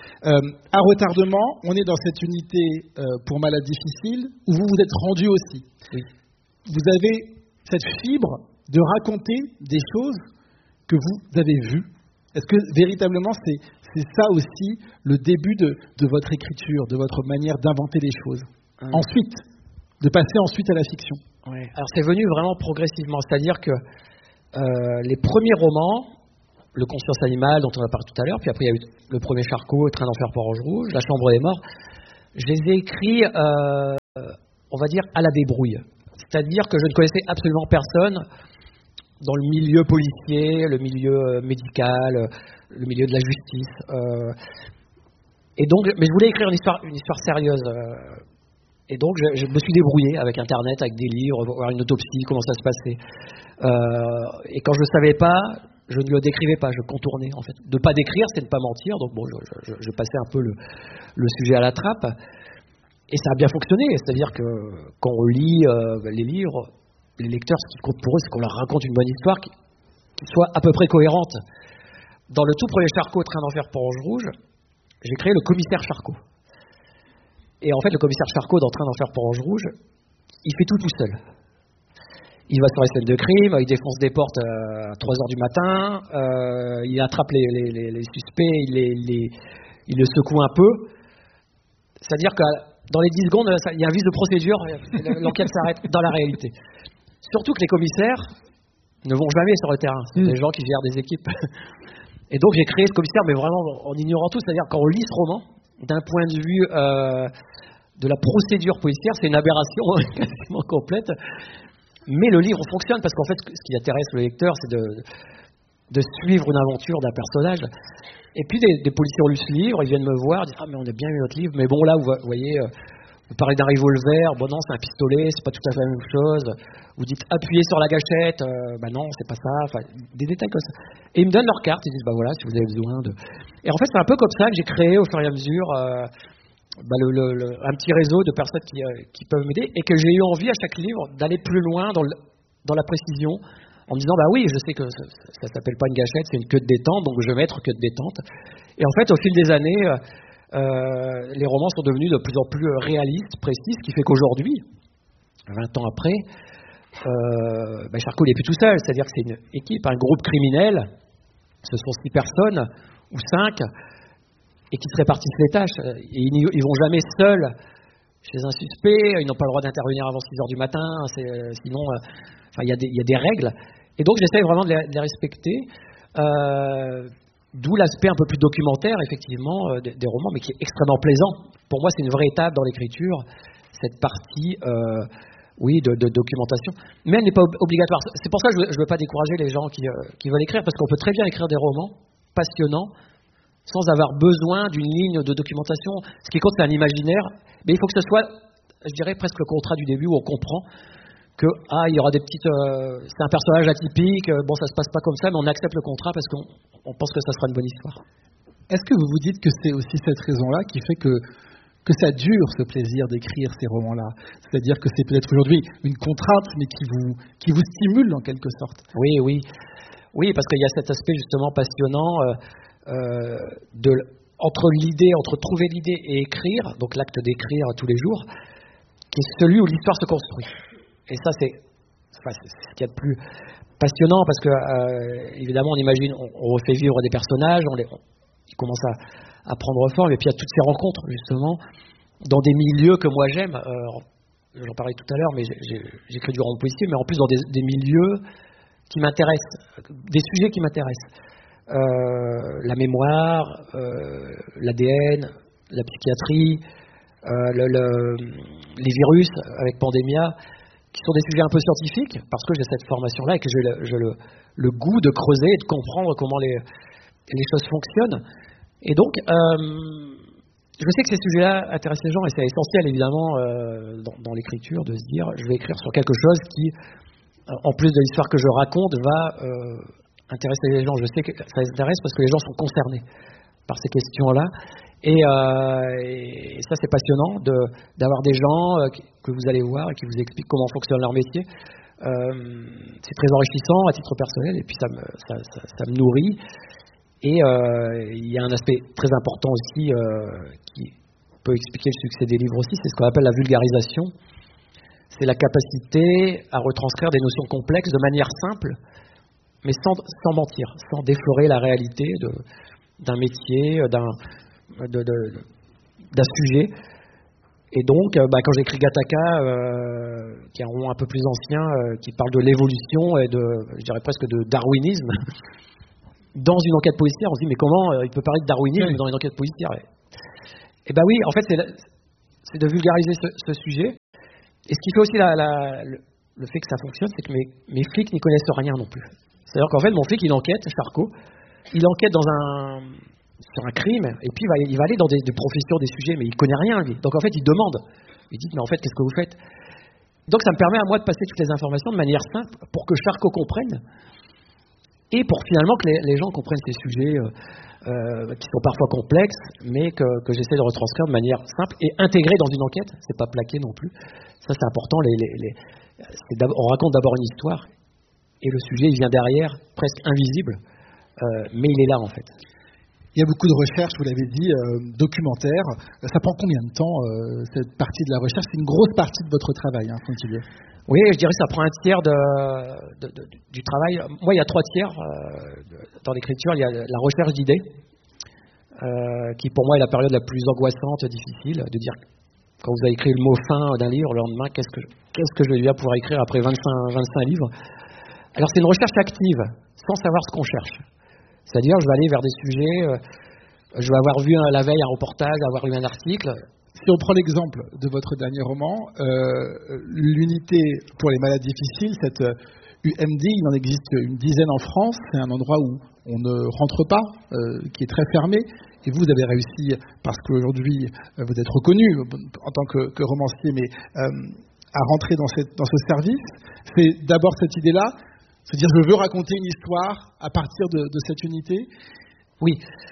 À retardement, on est dans cette unité pour malades difficiles où vous vous êtes rendu aussi. Oui. Vous avez cette fibre de raconter des choses que vous avez vues. Est-ce que véritablement c'est ça aussi le début de votre écriture, de votre manière d'inventer les choses? Ensuite, de passer ensuite à la fiction. Ouais. Alors c'est venu vraiment progressivement, c'est-à-dire que les premiers romans, Le Conscience animale dont on a parlé tout à l'heure, puis après il y a eu le premier Charcot, Train d'enfer pour Orange Rouge, La Chambre des Morts, je les ai écrits, on va dire, à la débrouille. C'est-à-dire que je ne connaissais absolument personne dans le milieu policier, le milieu médical, le milieu de la justice. Et donc, mais je voulais écrire une histoire sérieuse. Et donc, je me suis débrouillé avec Internet, avec des livres, voir une autopsie, comment ça se passait. Et quand je ne savais pas, je ne le décrivais pas, je contournais en fait. De ne pas décrire, c'est de ne pas mentir. Donc bon, je passais un peu le sujet à la trappe. Et ça a bien fonctionné. C'est-à-dire que quand on lit les livres, les lecteurs, ce qui compte pour eux, c'est qu'on leur raconte une bonne histoire qui soit à peu près cohérente. Dans le tout premier Charcot, Train d'enfer pour Ange Rouge, j'ai créé le commissaire Charcot. Et en fait, le commissaire Charcot, dans Train d'enfer pour Ange Rouge, il fait tout seul. Il va sur les scènes de crime, il défonce des portes à 3h du matin, il attrape les suspects, il le secoue un peu. C'est-à-dire que dans les 10 secondes, il y a un vice de procédure, l'enquête s'arrête dans la réalité. Surtout que les commissaires ne vont jamais sur le terrain, c'est des gens qui gèrent des équipes. Et donc j'ai créé ce commissaire, mais vraiment en ignorant tout, c'est-à-dire quand on lit ce roman, d'un point de vue de la procédure policière, c'est une aberration quasiment complète. Mais le livre fonctionne parce qu'en fait, ce qui intéresse le lecteur, c'est de suivre une aventure d'un personnage. Et puis des policiers ont lu ce livre, ils viennent me voir, ils disent « Ah mais on a bien eu notre livre, mais bon là, vous voyez, vous parlez d'un revolver, bon non, c'est un pistolet, c'est pas tout à fait la même chose. Vous dites appuyez sur la gâchette, bah non, c'est pas ça. » Enfin, des détails comme ça. Et ils me donnent leur carte, ils disent « Bah voilà, si vous avez besoin de... » Et en fait, c'est un peu comme ça que j'ai créé au fur et à mesure un petit réseau de personnes qui peuvent m'aider et que j'ai eu envie à chaque livre d'aller plus loin dans la précision en me disant bah oui, je sais que ça s'appelle pas une gâchette, c'est une queue de détente, donc je vais mettre queue de détente. Et en fait, au fil des années, les romans sont devenus de plus en plus réalistes, précis, ce qui fait qu'aujourd'hui, 20 ans après, Charcot n'est plus tout seul, c'est-à-dire que c'est une équipe, un groupe criminel, ce sont 6 personnes ou 5 et qui se répartissent les tâches. Et ils vont jamais seuls chez un suspect, ils n'ont pas le droit d'intervenir avant 6h du matin, sinon il y a des règles. Et donc j'essaie vraiment de les respecter, d'où l'aspect un peu plus documentaire, effectivement, des romans, mais qui est extrêmement plaisant. Pour moi, c'est une vraie étape dans l'écriture, cette partie de documentation. Mais elle n'est pas obligatoire. C'est pour ça que je ne veux pas décourager les gens qui veulent écrire, parce qu'on peut très bien écrire des romans passionnants, sans avoir besoin d'une ligne de documentation. Ce qui compte, c'est un imaginaire, mais il faut que ce soit, je dirais, presque le contrat du début où on comprend que il y aura des petites... c'est un personnage atypique, bon, ça se passe pas comme ça, mais on accepte le contrat parce qu'on pense que ça sera une bonne histoire. Est-ce que vous vous dites que c'est aussi cette raison-là qui fait que ça dure, ce plaisir d'écrire ces romans-là? C'est-à-dire que c'est peut-être aujourd'hui une contrainte, mais qui vous stimule en quelque sorte. Oui, parce qu'il y a cet aspect justement passionnant... entre trouver l'idée et écrire, donc l'acte d'écrire tous les jours, qui est celui où l'histoire se construit. Et ça, c'est ce qu'il y a de plus passionnant, parce que évidemment, on imagine, on refait vivre des personnages, ils commencent à prendre forme, et puis il y a toutes ces rencontres, justement, dans des milieux que moi j'aime. J'en parlais tout à l'heure, mais j'écris du roman policier, mais en plus dans des milieux qui m'intéressent, des sujets qui m'intéressent. La mémoire, l'ADN, la psychiatrie, les virus avec Pandemia, qui sont des sujets un peu scientifiques, parce que j'ai cette formation-là et que j'ai le goût de creuser et de comprendre comment les choses fonctionnent. Et donc, je sais que ces sujets-là intéressent les gens, et c'est essentiel, évidemment, dans l'écriture, de se dire, je vais écrire sur quelque chose qui, en plus de l'histoire que je raconte, va... intéresser les gens. Je sais que ça les intéresse parce que les gens sont concernés par ces questions-là. Et ça, c'est passionnant d'avoir des gens que vous allez voir et qui vous expliquent comment fonctionne leur métier. C'est très enrichissant à titre personnel et puis ça me nourrit. Et il y a un aspect très important aussi qui peut expliquer le succès des livres aussi, c'est ce qu'on appelle la vulgarisation. C'est la capacité à retranscrire des notions complexes de manière simple, mais sans mentir, sans déflorer la réalité d'un métier, d'un sujet. Et donc, quand j'écris Gattaca, qui est un roman un peu plus ancien, qui parle de l'évolution et je dirais presque de darwinisme, dans une enquête policière, on se dit, mais comment il peut parler de darwinisme dans une enquête policière? Et oui, en fait, c'est de vulgariser ce sujet. Et ce qui fait aussi le fait que ça fonctionne, c'est que mes flics n'y connaissent rien non plus. C'est-à-dire qu'en fait, mon flic, il enquête, Charcot, il enquête dans sur un crime, et puis il va aller dans des professions, des sujets, mais il connaît rien, lui. Donc en fait, il demande. Il dit, mais en fait, qu'est-ce que vous faites? Donc ça me permet à moi de passer toutes les informations de manière simple pour que Charcot comprenne, et pour finalement que les gens comprennent ces sujets qui sont parfois complexes, mais que j'essaie de retranscrire de manière simple et intégrée dans une enquête. C'est pas plaqué non plus. Ça, c'est important. On raconte d'abord une histoire, et le sujet, il vient derrière, presque invisible, mais il est là, en fait. Il y a beaucoup de recherches, vous l'avez dit, documentaires. Ça prend combien de temps, cette partie de la recherche? C'est une grosse partie de votre travail, hein, Franck-Xavier. Oui, je dirais que ça prend un tiers du travail. Moi, il y a 3 tiers dans l'écriture. Il y a la recherche d'idées, qui pour moi est la période la plus angoissante, difficile, de dire, quand vous avez écrit le mot fin d'un livre, le lendemain, qu'est-ce que je vais bien pouvoir écrire après 25 livres? Alors c'est une recherche active, sans savoir ce qu'on cherche. C'est-à-dire, je vais aller vers des sujets, je vais avoir vu la veille un reportage, avoir lu un article. Si on prend l'exemple de votre dernier roman, l'unité pour les malades difficiles, cette UMD, il en existe une dizaine en France. C'est un endroit où on ne rentre pas, qui est très fermé. Et vous avez réussi, parce qu'aujourd'hui vous êtes reconnu en tant que romancier, mais à rentrer dans ce service. C'est d'abord cette idée-là, c'est-à-dire je veux raconter une histoire à partir de cette unité. Oui,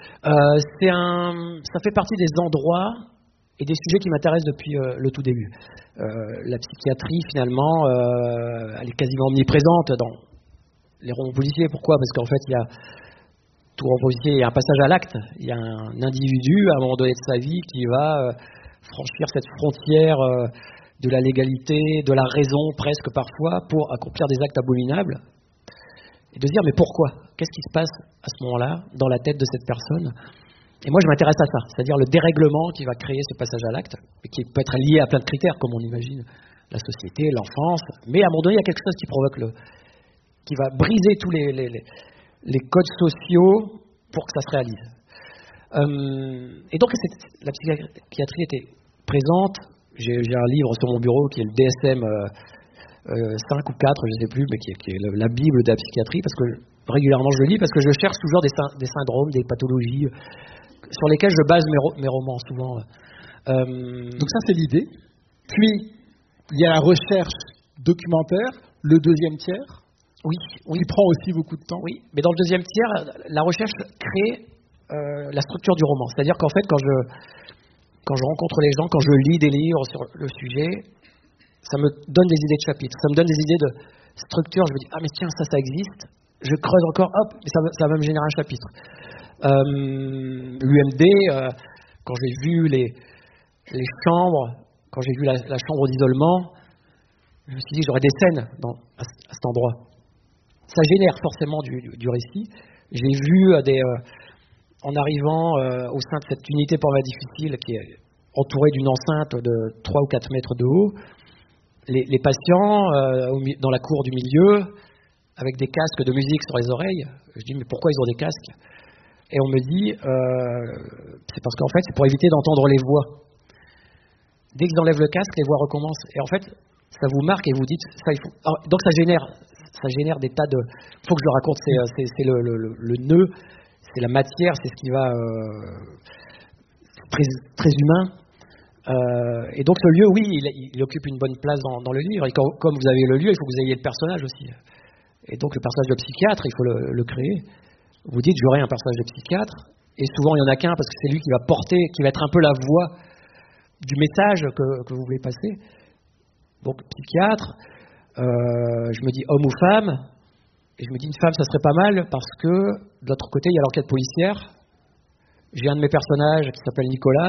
ça fait partie des endroits et des sujets qui m'intéressent depuis le tout début. La psychiatrie, finalement, elle est quasiment omniprésente dans les romans policiers. Pourquoi? Parce qu'en fait, tout roman policier, il y a un passage à l'acte. Il y a un individu, à un moment donné de sa vie, qui va franchir cette frontière de la légalité, de la raison, presque parfois, pour accomplir des actes abominables. Et de se dire, mais pourquoi? Qu'est-ce qui se passe à ce moment-là, dans la tête de cette personne? Et moi, je m'intéresse à ça, c'est-à-dire le dérèglement qui va créer ce passage à l'acte, et qui peut être lié à plein de critères, comme on imagine, la société, l'enfance, mais à un moment donné, il y a quelque chose qui provoque qui va briser tous les codes sociaux pour que ça se réalise. Et donc, la psychiatrie était présente. J'ai un livre sur mon bureau qui est le DSM 5 ou 4, je ne sais plus, mais qui est la Bible de la psychiatrie, parce que régulièrement je le lis, parce que je cherche toujours des syndromes, des pathologies sur lesquelles je base mes romans, souvent. Donc ça, c'est l'idée. Puis, il y a la recherche documentaire, le deuxième tiers, oui. qui prend aussi beaucoup de temps. Oui, mais dans le deuxième tiers, la recherche crée la structure du roman. C'est-à-dire qu'en fait, quand je rencontre les gens, quand je lis des livres sur le sujet, ça me donne des idées de chapitres, ça me donne des idées de structure. Je me dis, ah mais tiens, ça existe. Je creuse encore, hop, et ça va me générer un chapitre. L'UMD, quand j'ai vu les chambres, quand j'ai vu la chambre d'isolement, je me suis dit, j'aurais des scènes à cet endroit. Ça génère forcément du récit. J'ai vu en arrivant au sein de cette unité pour malades difficiles qui est entourée d'une enceinte de 3 ou 4 mètres de haut, les patients dans la cour du milieu, avec des casques de musique sur les oreilles. Je dis, mais pourquoi ils ont des casques? Et on me dit, c'est parce qu'en fait, c'est pour éviter d'entendre les voix. Dès qu'ils enlèvent le casque, les voix recommencent. Et en fait, ça vous marque et vous dites, ça, il faut... Alors, donc ça génère des tas de... Il faut que je le raconte, c'est le nœud, c'est la matière, c'est ce qui va... très, très humain. Et donc ce lieu, oui, il occupe une bonne place dans le livre. Et comme vous avez le lieu, il faut que vous ayez le personnage aussi. Et donc le personnage de psychiatre, il faut le créer. Vous dites, j'aurai un personnage de psychiatre, et souvent il n'y en a qu'un parce que c'est lui qui va porter, qui va être un peu la voix du message que vous voulez passer. Donc psychiatre, je me dis homme ou femme, et je me dis une femme ça serait pas mal parce que de l'autre côté il y a l'enquête policière. J'ai un de mes personnages qui s'appelle Nicolas,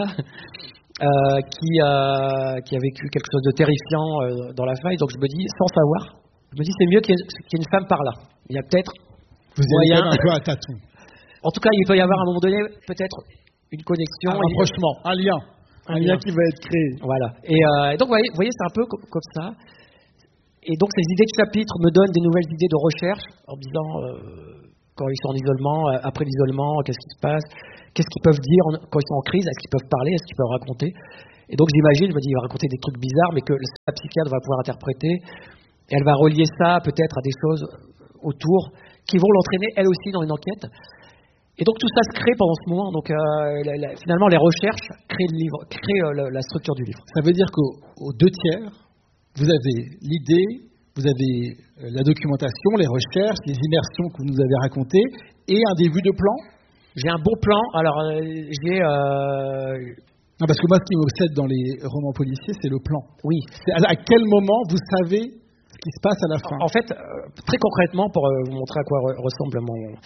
qui a vécu quelque chose de terrifiant dans la faille, donc je me dis, sans savoir, je me dis c'est mieux qu'il y ait une femme par là. Il y a peut-être moyen un peu à tâtons. En tout cas, il peut y avoir à un moment donné peut-être une connexion, un rapprochement, un lien qui va être créé. Voilà. Et donc vous voyez, c'est un peu comme ça. Et donc ces idées de chapitres me donnent des nouvelles idées de recherche en me disant quand ils sont en isolement, après l'isolement, qu'est-ce qui se passe, qu'est-ce qu'ils peuvent dire quand ils sont en crise, est-ce qu'ils peuvent parler, est-ce qu'ils peuvent raconter. Et donc j'imagine, je me dis, il va raconter des trucs bizarres, mais que la psychiatre va pouvoir interpréter, et elle va relier ça peut-être à des choses autour qui vont l'entraîner elle aussi dans une enquête. Et donc tout ça se crée pendant ce moment. Donc finalement, les recherches créent le livre, créent la structure du livre. Ça veut dire qu'aux 2/3, vous avez l'idée, vous avez la documentation, les recherches, les immersions que vous nous avez racontées, et un début de plan. J'ai un bon plan. Alors, j'ai... Non, parce que moi, ce qui m'obsède dans les romans policiers, c'est le plan. Oui. C'est à quel moment vous savez ce qui se passe à la fin? En fait, très concrètement, pour vous montrer à quoi ressemble mon...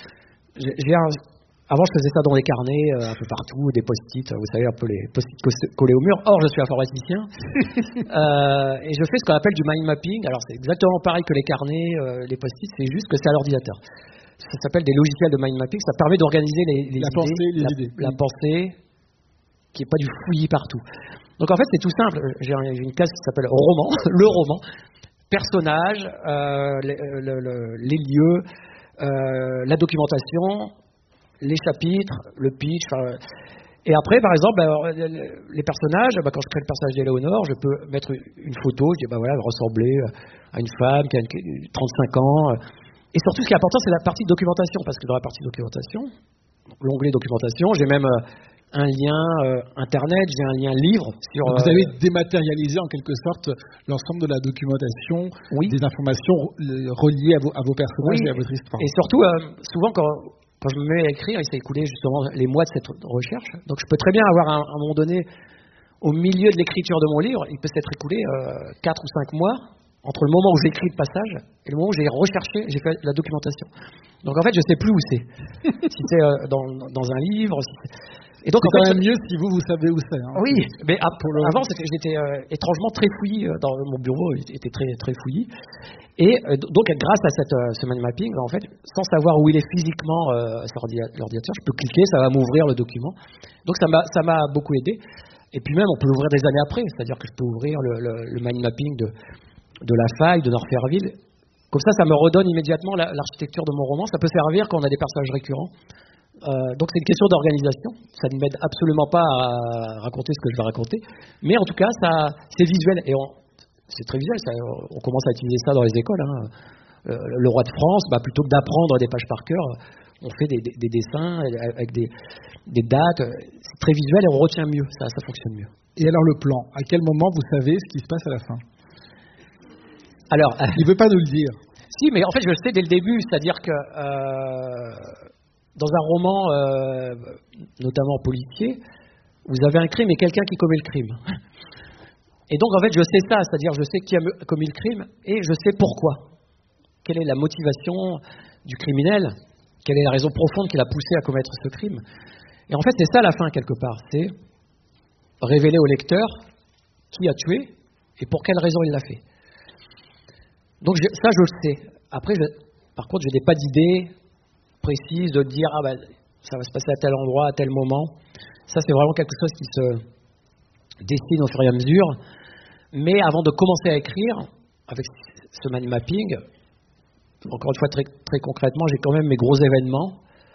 Avant, je faisais ça dans des carnets, un peu partout, des post-it, vous savez, un peu les post-it collés au mur. Or, je suis informaticien. Et je fais ce qu'on appelle du mind mapping. Alors, c'est exactement pareil que les carnets, les post-it, c'est juste que c'est à l'ordinateur. Ça s'appelle des logiciels de mind mapping. Ça permet d'organiser les idées, la pensée, qui n'est pas du fouillis partout. Donc, en fait, c'est tout simple. J'ai une classe qui s'appelle roman, le roman. Personnages, les lieux, la documentation, les chapitres, le pitch. Et après, par exemple, les personnages, quand je crée le personnage d'Éléonore, je peux mettre une photo, je dis, voilà, elle ressemblait à une femme qui a 35 ans. Et surtout, ce qui est important, c'est la partie documentation, parce que dans la partie documentation, l'onglet documentation, j'ai même un lien internet, j'ai un lien livre sur... Vous avez dématérialisé en quelque sorte l'ensemble de la documentation, des informations reliées à vos personnages et à votre histoire. Et surtout, souvent quand je me mets à écrire, il s'est écoulé justement les mois de cette recherche. Donc je peux très bien avoir à un moment donné, au milieu de l'écriture de mon livre, il peut s'être écoulé 4 ou 5 mois entre le moment où j'écris le passage et le moment où j'ai recherché, j'ai fait la documentation. Donc en fait, je ne sais plus où c'est. Si c'est dans un livre... Et donc, c'est quand même mieux si vous savez où c'est. Hein. Oui, mais avant, j'étais étrangement très fouillis. Dans mon bureau, il était très, très fouillis. Et donc, grâce à ce mind mapping, en fait, sans savoir où il est physiquement sur l'ordinateur, je peux cliquer, ça va m'ouvrir le document. Donc, ça m'a beaucoup aidé. Et puis même, on peut l'ouvrir des années après. C'est-à-dire que je peux ouvrir le mind mapping de La Faille, de Norferville. Comme ça me redonne immédiatement l'architecture de mon roman. Ça peut servir quand on a des personnages récurrents. Donc c'est une question d'organisation, ça ne m'aide absolument pas à raconter ce que je vais raconter, mais en tout cas c'est visuel, et c'est très visuel, on commence à utiliser ça dans les écoles. Hein. Le roi de France, plutôt que d'apprendre des pages par cœur, on fait des dessins avec des dates, c'est très visuel et on retient mieux, ça fonctionne mieux. Et alors le plan, à quel moment vous savez ce qui se passe à la fin? Alors, il ne veut pas nous le dire. Si, mais en fait je le sais dès le début, c'est-à-dire que... dans un roman, notamment policier, vous avez un crime et quelqu'un qui commet le crime. Et donc, en fait, je sais ça, c'est-à-dire je sais qui a commis le crime et je sais pourquoi. Quelle est la motivation du criminel? Quelle est la raison profonde qui l'a poussé à commettre ce crime? Et en fait, c'est ça la fin, quelque part. C'est révéler au lecteur qui a tué et pour quelle raison il l'a fait. Donc, ça, je le sais. Après, par contre, je n'ai pas d'idée précise de dire ça va se passer à tel endroit, à tel moment. Ça, c'est vraiment quelque chose qui se dessine au fur et à mesure. Mais avant de commencer à écrire, avec ce mind mapping, encore une fois très, très concrètement, j'ai quand même mes gros événements.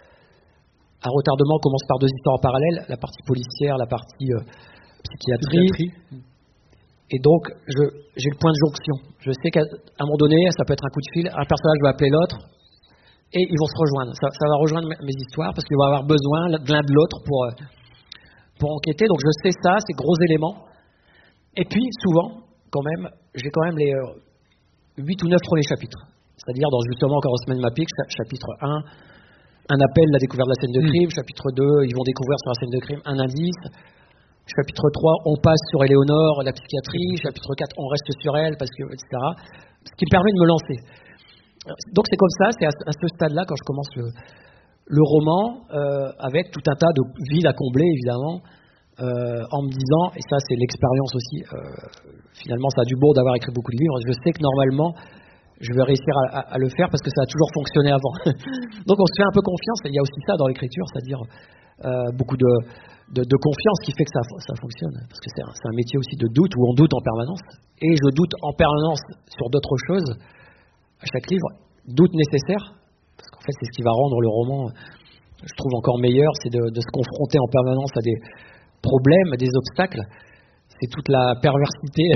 À retardement, on commence par 2 histoires en parallèle, la partie policière, la partie psychiatrie. Et donc, j'ai le point de jonction. Je sais qu'à un moment donné, ça peut être un coup de fil, un personnage va appeler l'autre, et ils vont se rejoindre. Ça va rejoindre mes histoires parce qu'ils vont avoir besoin l'un de l'autre pour enquêter. Donc je sais ça, ces gros éléments. Et puis souvent, j'ai quand même les 8 ou 9 premiers chapitres. C'est-à-dire justement encore au semaine mapping, chapitre 1, un appel, la découverte de la scène de crime. Chapitre 2, ils vont découvrir sur la scène de crime un indice. Chapitre 3, on passe sur Éléonore, la psychiatrie. Chapitre 4, on reste sur elle, parce que, etc. Ce qui me permet de me lancer. Donc c'est comme ça, c'est à ce stade-là, quand je commence le roman, avec tout un tas de villes à combler, évidemment, en me disant, et ça c'est l'expérience aussi, finalement ça a du bon d'avoir écrit beaucoup de livres, je sais que normalement, je vais réussir à le faire parce que ça a toujours fonctionné avant. Donc on se fait un peu confiance, et il y a aussi ça dans l'écriture, c'est-à-dire beaucoup de confiance qui fait que ça fonctionne, parce que c'est un métier aussi de doute, où on doute en permanence, et je doute en permanence sur d'autres choses. À chaque livre, doute nécessaire, parce qu'en fait c'est ce qui va rendre le roman, je trouve, encore meilleur, c'est de se confronter en permanence à des problèmes, à des obstacles. C'est toute la perversité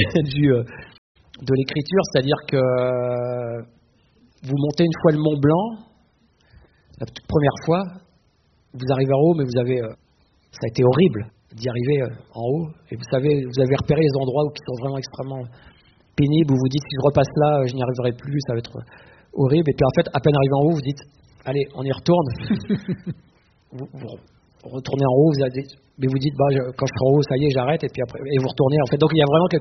de l'écriture, c'est-à-dire que vous montez une fois le Mont Blanc, la toute première fois, vous arrivez en haut, mais ça a été horrible d'y arriver en haut. Et vous avez repéré les endroits qui sont vraiment extrêmement pénibles, où vous dites si je repasse là, je n'y arriverai plus, ça va être horrible. Et puis en fait, à peine arrivé en haut, vous dites allez, on y retourne. vous retournez en haut, mais vous dites quand je serai en haut, ça y est, j'arrête. Et puis après, et vous retournez. En fait, donc il y a vraiment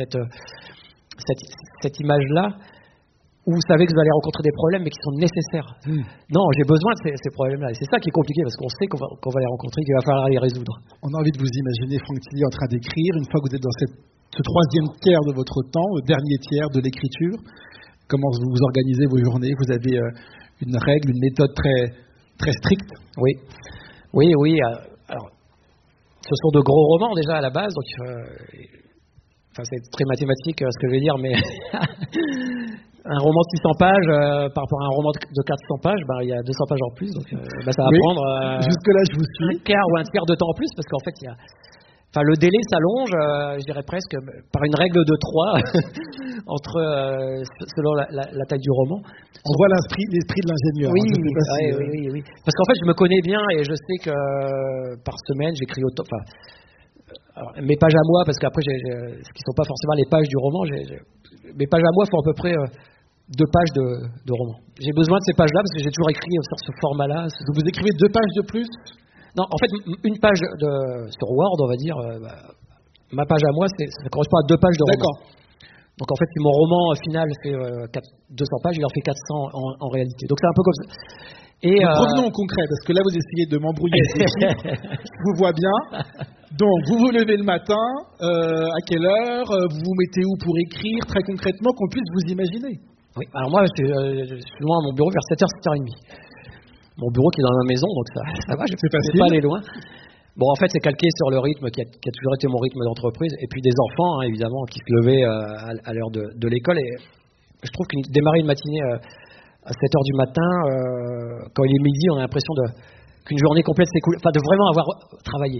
cette image-là où vous savez que vous allez rencontrer des problèmes, mais qui sont nécessaires. Non, j'ai besoin de ces problèmes-là. Et c'est ça qui est compliqué, parce qu'on sait qu'on va les rencontrer, qu'il va falloir les résoudre. On a envie de vous imaginer Franck Tilly en train d'écrire, une fois que vous êtes dans ce troisième tiers de votre temps, le dernier tiers de l'écriture. Comment vous organisez vos journées? Vous avez une règle, une méthode très, très stricte? Oui. Alors, ce sont de gros romans déjà à la base, donc c'est très mathématique ce que je vais dire, mais un roman de 600 pages par rapport à un roman de 400 pages, il y a 200 pages en plus, donc ça va prendre jusque-là, je vous suis. Un quart ou un tiers de temps en plus, parce qu'en fait, le délai s'allonge, je dirais presque, par une règle de 3 selon la taille du roman. On voit l'esprit de l'ingénieur. Oui. Parce qu'en fait, je me connais bien et je sais que par semaine, j'écris autant. Alors, mes pages à moi, parce qu'après, ce qui ne sont pas forcément les pages du roman, mes pages à moi font à peu près 2 pages de roman. J'ai besoin de ces pages-là parce que j'ai toujours écrit sur ce format-là. Vous écrivez 2 pages de plus? Non, en fait, une page sur Word, on va dire, ma page à moi, ça correspond à 2 pages de roman. D'accord. Donc en fait, si mon roman final fait 200 pages, il en fait 400 en réalité. Donc c'est un peu comme ça. Et revenons au concret, parce que là, vous essayez de m'embrouiller avec les chiffres. Je vous vois bien. Donc, vous vous levez le matin, à quelle heure, vous vous mettez où pour écrire, très concrètement, qu'on puisse vous imaginer? Oui, alors moi, je suis loin à mon bureau vers 7h, 7h30. Mon bureau qui est dans ma maison, donc ça va, je ne peux pas aller loin. Bon, en fait, c'est calqué sur le rythme qui a toujours été mon rythme d'entreprise, et puis des enfants, évidemment, qui se levaient à l'heure de l'école. Et je trouve que démarrer une matinée à 7h du matin, quand il est midi, on a l'impression qu'une journée complète s'écoule, de vraiment avoir travaillé.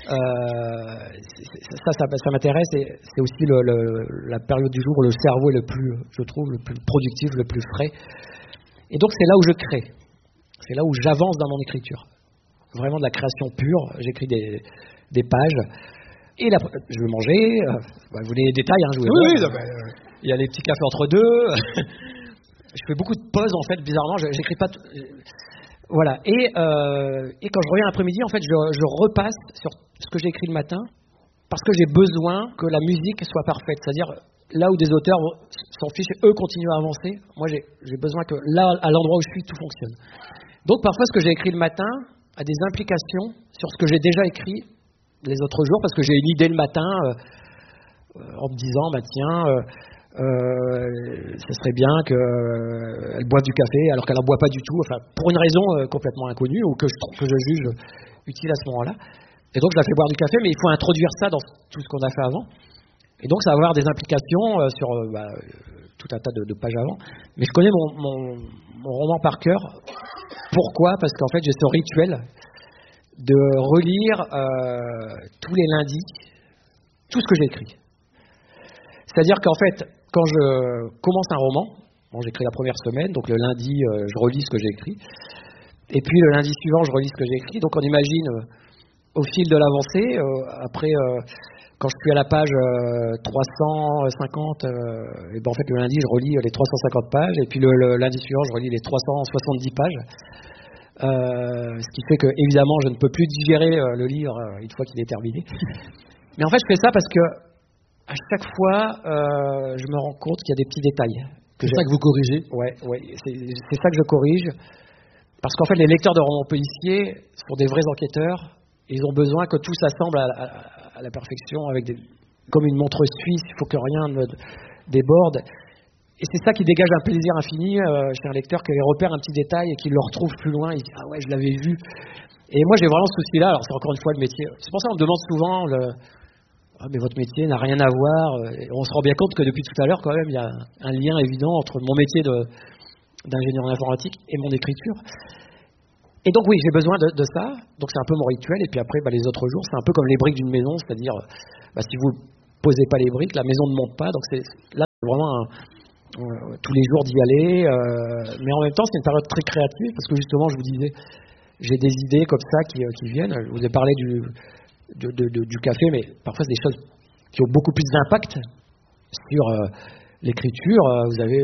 Ça m'intéresse, et c'est aussi la période du jour où le cerveau est je trouve, le plus productif, le plus frais. Et donc, c'est là où je crée. C'est là où j'avance dans mon écriture. Vraiment de la création pure. J'écris des pages. Et je vais manger. Vous voulez les détails, je vous Oui, il y a les petits cafés entre deux. Je fais beaucoup de pauses, en fait, bizarrement. J'écris pas... Voilà. Et quand je reviens l'après-midi, en fait, je repasse sur ce que j'ai écrit le matin, parce que j'ai besoin que la musique soit parfaite. C'est-à-dire, là où des auteurs s'en fichent et eux continuent à avancer, moi, j'ai besoin que là, à l'endroit où je suis, tout fonctionne. Donc, parfois, ce que j'ai écrit le matin a des implications sur ce que j'ai déjà écrit les autres jours, parce que j'ai une idée le matin en me disant, ça serait bien qu'elle boive du café alors qu'elle n'en boit pas du tout, pour une raison complètement inconnue ou que je juge utile à ce moment-là. Et donc je la fais boire du café, mais il faut introduire ça dans tout ce qu'on a fait avant. Et donc ça va avoir des implications sur tout un tas de pages avant. Mais je connais mon roman par cœur. Pourquoi? Parce qu'en fait j'ai ce rituel de relire tous les lundis tout ce que j'ai écrit. C'est-à-dire qu'en fait, quand je commence un roman, j'écris la première semaine, donc le lundi, je relis ce que j'ai écrit. Et puis le lundi suivant, je relis ce que j'ai écrit. Donc on imagine, au fil de l'avancée, après, quand je suis à la page 350, en fait le lundi, je relis les 350 pages. Et puis le lundi suivant, je relis les 370 pages. Ce qui fait que, évidemment, je ne peux plus digérer le livre une fois qu'il est terminé. Mais en fait, je fais ça parce que à chaque fois, je me rends compte qu'il y a des petits détails. C'est ça que vous corrigez? Ouais, c'est ça que je corrige. Parce qu'en fait, les lecteurs de romans policiers sont des vrais enquêteurs. Ils ont besoin que tout s'assemble à la perfection, comme une montre suisse. Il faut que rien ne déborde. Et c'est ça qui dégage un plaisir infini chez un lecteur, qui repère un petit détail et qui le retrouve plus loin. Il dit « Ah ouais, je l'avais vu ». Et moi, j'ai vraiment ce souci-là. Alors, c'est encore une fois le métier. C'est pour ça qu'on me demande souvent mais votre métier n'a rien à voir. Et on se rend bien compte que depuis tout à l'heure, quand même, il y a un lien évident entre mon métier d'ingénieur en informatique et mon écriture. Et donc, oui, j'ai besoin de ça. Donc, c'est un peu mon rituel. Et puis après, les autres jours, c'est un peu comme les briques d'une maison. C'est-à-dire, si vous ne posez pas les briques, la maison ne monte pas. Donc, c'est vraiment tous les jours d'y aller. Mais en même temps, c'est une période très créative parce que justement, je vous disais, j'ai des idées comme ça qui viennent. Je vous ai parlé du café, mais parfois c'est des choses qui ont beaucoup plus d'impact sur l'écriture. Vous avez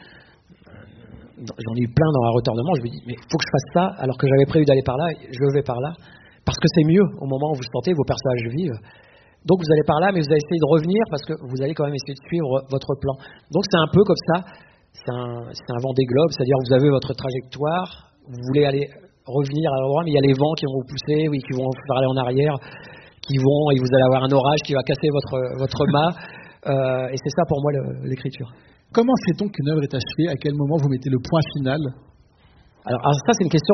j'en ai eu plein dans un retardement. Je me dis, mais il faut que je fasse ça, alors que j'avais prévu d'aller par là, je vais par là, parce que c'est mieux au moment où vous sentez vos personnages vivent. Donc vous allez par là, mais vous allez essayer de revenir, parce que vous allez quand même essayer de suivre votre plan. Donc c'est un peu comme ça, c'est un Vendée Globe, c'est-à-dire vous avez votre trajectoire, vous voulez aller revenir à l'endroit, mais il y a les vents qui vont vous pousser, oui, qui vont vous faire aller en arrière, et vous allez avoir un orage qui va casser votre mât, et c'est ça pour moi l'écriture. Comment sait-on qu'une œuvre est achevée? À quel moment vous mettez le point final? Alors ça, c'est une question...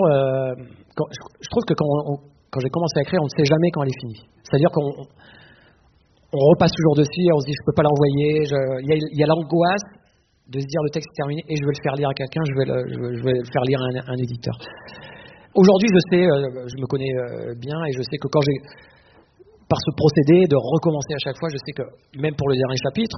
je trouve que quand j'ai commencé à écrire, on ne sait jamais quand elle est finie. C'est-à-dire qu'on repasse toujours dessus et on se dit, je ne peux pas l'envoyer. Il y a l'angoisse de se dire, le texte est terminé et je vais le faire lire à quelqu'un, je vais le faire lire à un éditeur. Aujourd'hui, je sais, je me connais bien et je sais que quand j'ai... Par ce procédé de recommencer à chaque fois, je sais que même pour le dernier chapitre,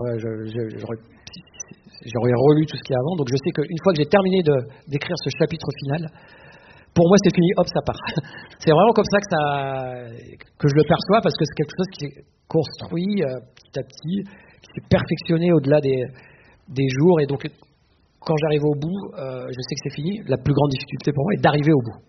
j'aurais relu tout ce qu'il y a avant, donc je sais qu'une fois que j'ai terminé d'écrire ce chapitre final, pour moi c'est fini, hop, ça part. C'est vraiment comme ça que je le perçois, parce que c'est quelque chose qui s'est construit petit à petit, qui s'est perfectionné au-delà des jours, et donc quand j'arrive au bout, je sais que c'est fini. La plus grande difficulté pour moi est d'arriver au bout.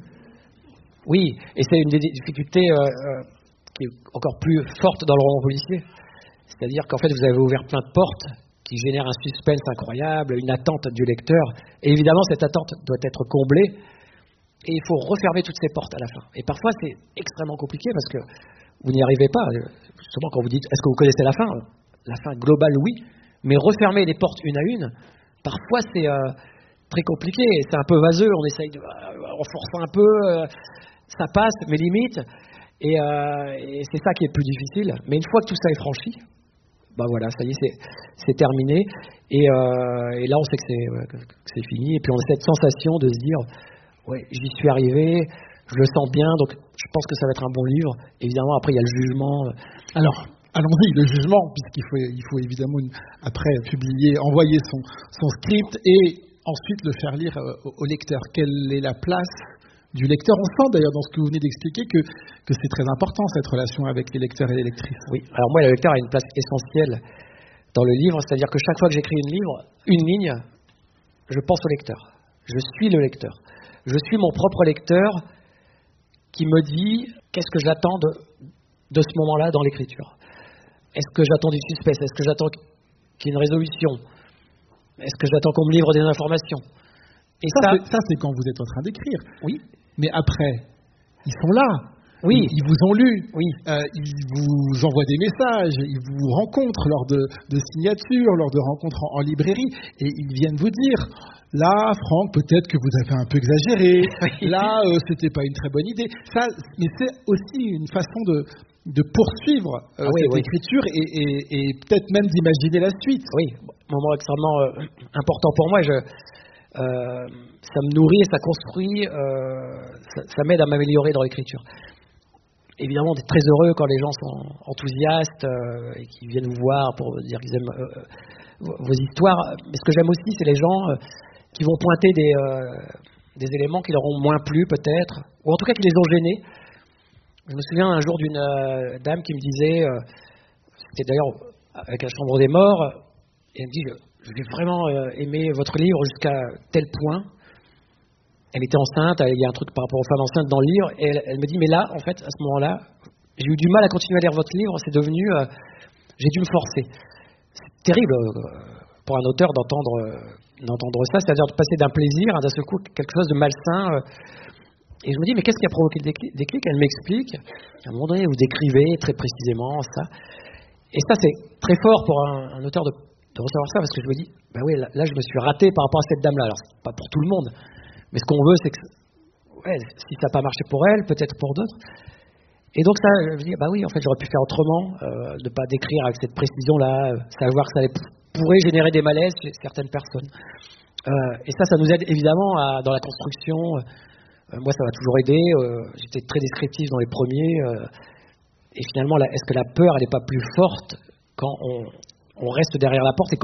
Oui, et c'est une des difficultés qui est encore plus forte dans le roman policier. C'est-à-dire qu'en fait, vous avez ouvert plein de portes qui génèrent un suspense incroyable, une attente du lecteur. Et évidemment, cette attente doit être comblée. Et il faut refermer toutes ces portes à la fin. Et parfois, c'est extrêmement compliqué parce que vous n'y arrivez pas. Justement, quand vous dites, est-ce que vous connaissez la fin? La fin globale, oui. Mais refermer les portes une à une, parfois, c'est très compliqué. C'est un peu vaseux. On essaye on force un peu. Ça passe, mais limite. Et c'est ça qui est le plus difficile. Mais une fois que tout ça est franchi, bah voilà, ça y est, c'est terminé. Et là, on sait que c'est fini. Et puis, on a cette sensation de se dire, ouais, j'y suis arrivé, je le sens bien, donc je pense que ça va être un bon livre. Évidemment, après, il y a le jugement. Alors, allons-y, le jugement, puisqu'il faut évidemment, après, envoyer son script et ensuite le faire lire au lecteur. Quelle est la place du lecteur? On sent d'ailleurs dans ce que vous venez d'expliquer que c'est très important, cette relation avec les lecteurs et les lectrices. Oui, alors moi, le lecteur a une place essentielle dans le livre, c'est-à-dire que chaque fois que j'écris une ligne, je pense au lecteur. Je suis le lecteur. Je suis mon propre lecteur qui me dit qu'est-ce que j'attends de ce moment-là dans l'écriture. Est-ce que j'attends du suspense? Est-ce que j'attends qu'il y ait une résolution? Est-ce que j'attends qu'on me livre des informations? Et ça, c'est quand vous êtes en train d'écrire. Oui. Mais après, ils sont là. Oui. Ils vous ont lu. Oui. Ils vous envoient des messages. Ils vous rencontrent lors de signatures, lors de rencontres en librairie. Et ils viennent vous dire, là, Franck, peut-être que vous avez un peu exagéré. Oui. Là, c'était pas une très bonne idée. Ça, mais c'est aussi une façon de poursuivre cette écriture et peut-être même d'imaginer la suite. Oui, moment extrêmement important pour moi. Ça me nourrit et ça construit, ça m'aide à m'améliorer dans l'écriture. Évidemment, on est très heureux quand les gens sont enthousiastes et qu'ils viennent vous voir pour dire qu'ils aiment vos histoires. Mais ce que j'aime aussi, c'est les gens qui vont pointer des éléments qui leur ont moins plu peut-être, ou en tout cas qui les ont gênés. Je me souviens un jour d'une dame qui me disait, c'était d'ailleurs avec la Chambre des Morts, et elle me dit, j'ai vraiment aimé votre livre jusqu'à tel point. Elle était enceinte, il y a un truc par rapport aux femmes enceintes dans le livre, et elle me dit, mais là, en fait, à ce moment-là, j'ai eu du mal à continuer à lire votre livre, c'est devenu, j'ai dû me forcer. C'est terrible pour un auteur d'entendre ça, c'est-à-dire de passer d'un plaisir à d'un seul coup quelque chose de malsain. Et je me dis, mais qu'est-ce qui a provoqué le déclic? Elle m'explique, à un moment donné, vous décrivez très précisément ça. Et ça, c'est très fort pour un auteur de recevoir ça, parce que je me dis, ben oui, là, je me suis raté par rapport à cette dame-là. Alors, c'est pas pour tout le monde, mais ce qu'on veut, c'est que, si ça n'a pas marché pour elle, peut-être pour d'autres. Et donc ça, je me dis, bah oui, en fait, j'aurais pu faire autrement, de pas décrire avec cette précision-là, savoir que ça pourrait générer des malaises chez certaines personnes. Et ça nous aide évidemment dans la construction. Moi, ça m'a toujours aidé. J'étais très descriptif dans les premiers. Et finalement, est-ce que la peur, elle n'est pas plus forte quand on reste derrière la porte et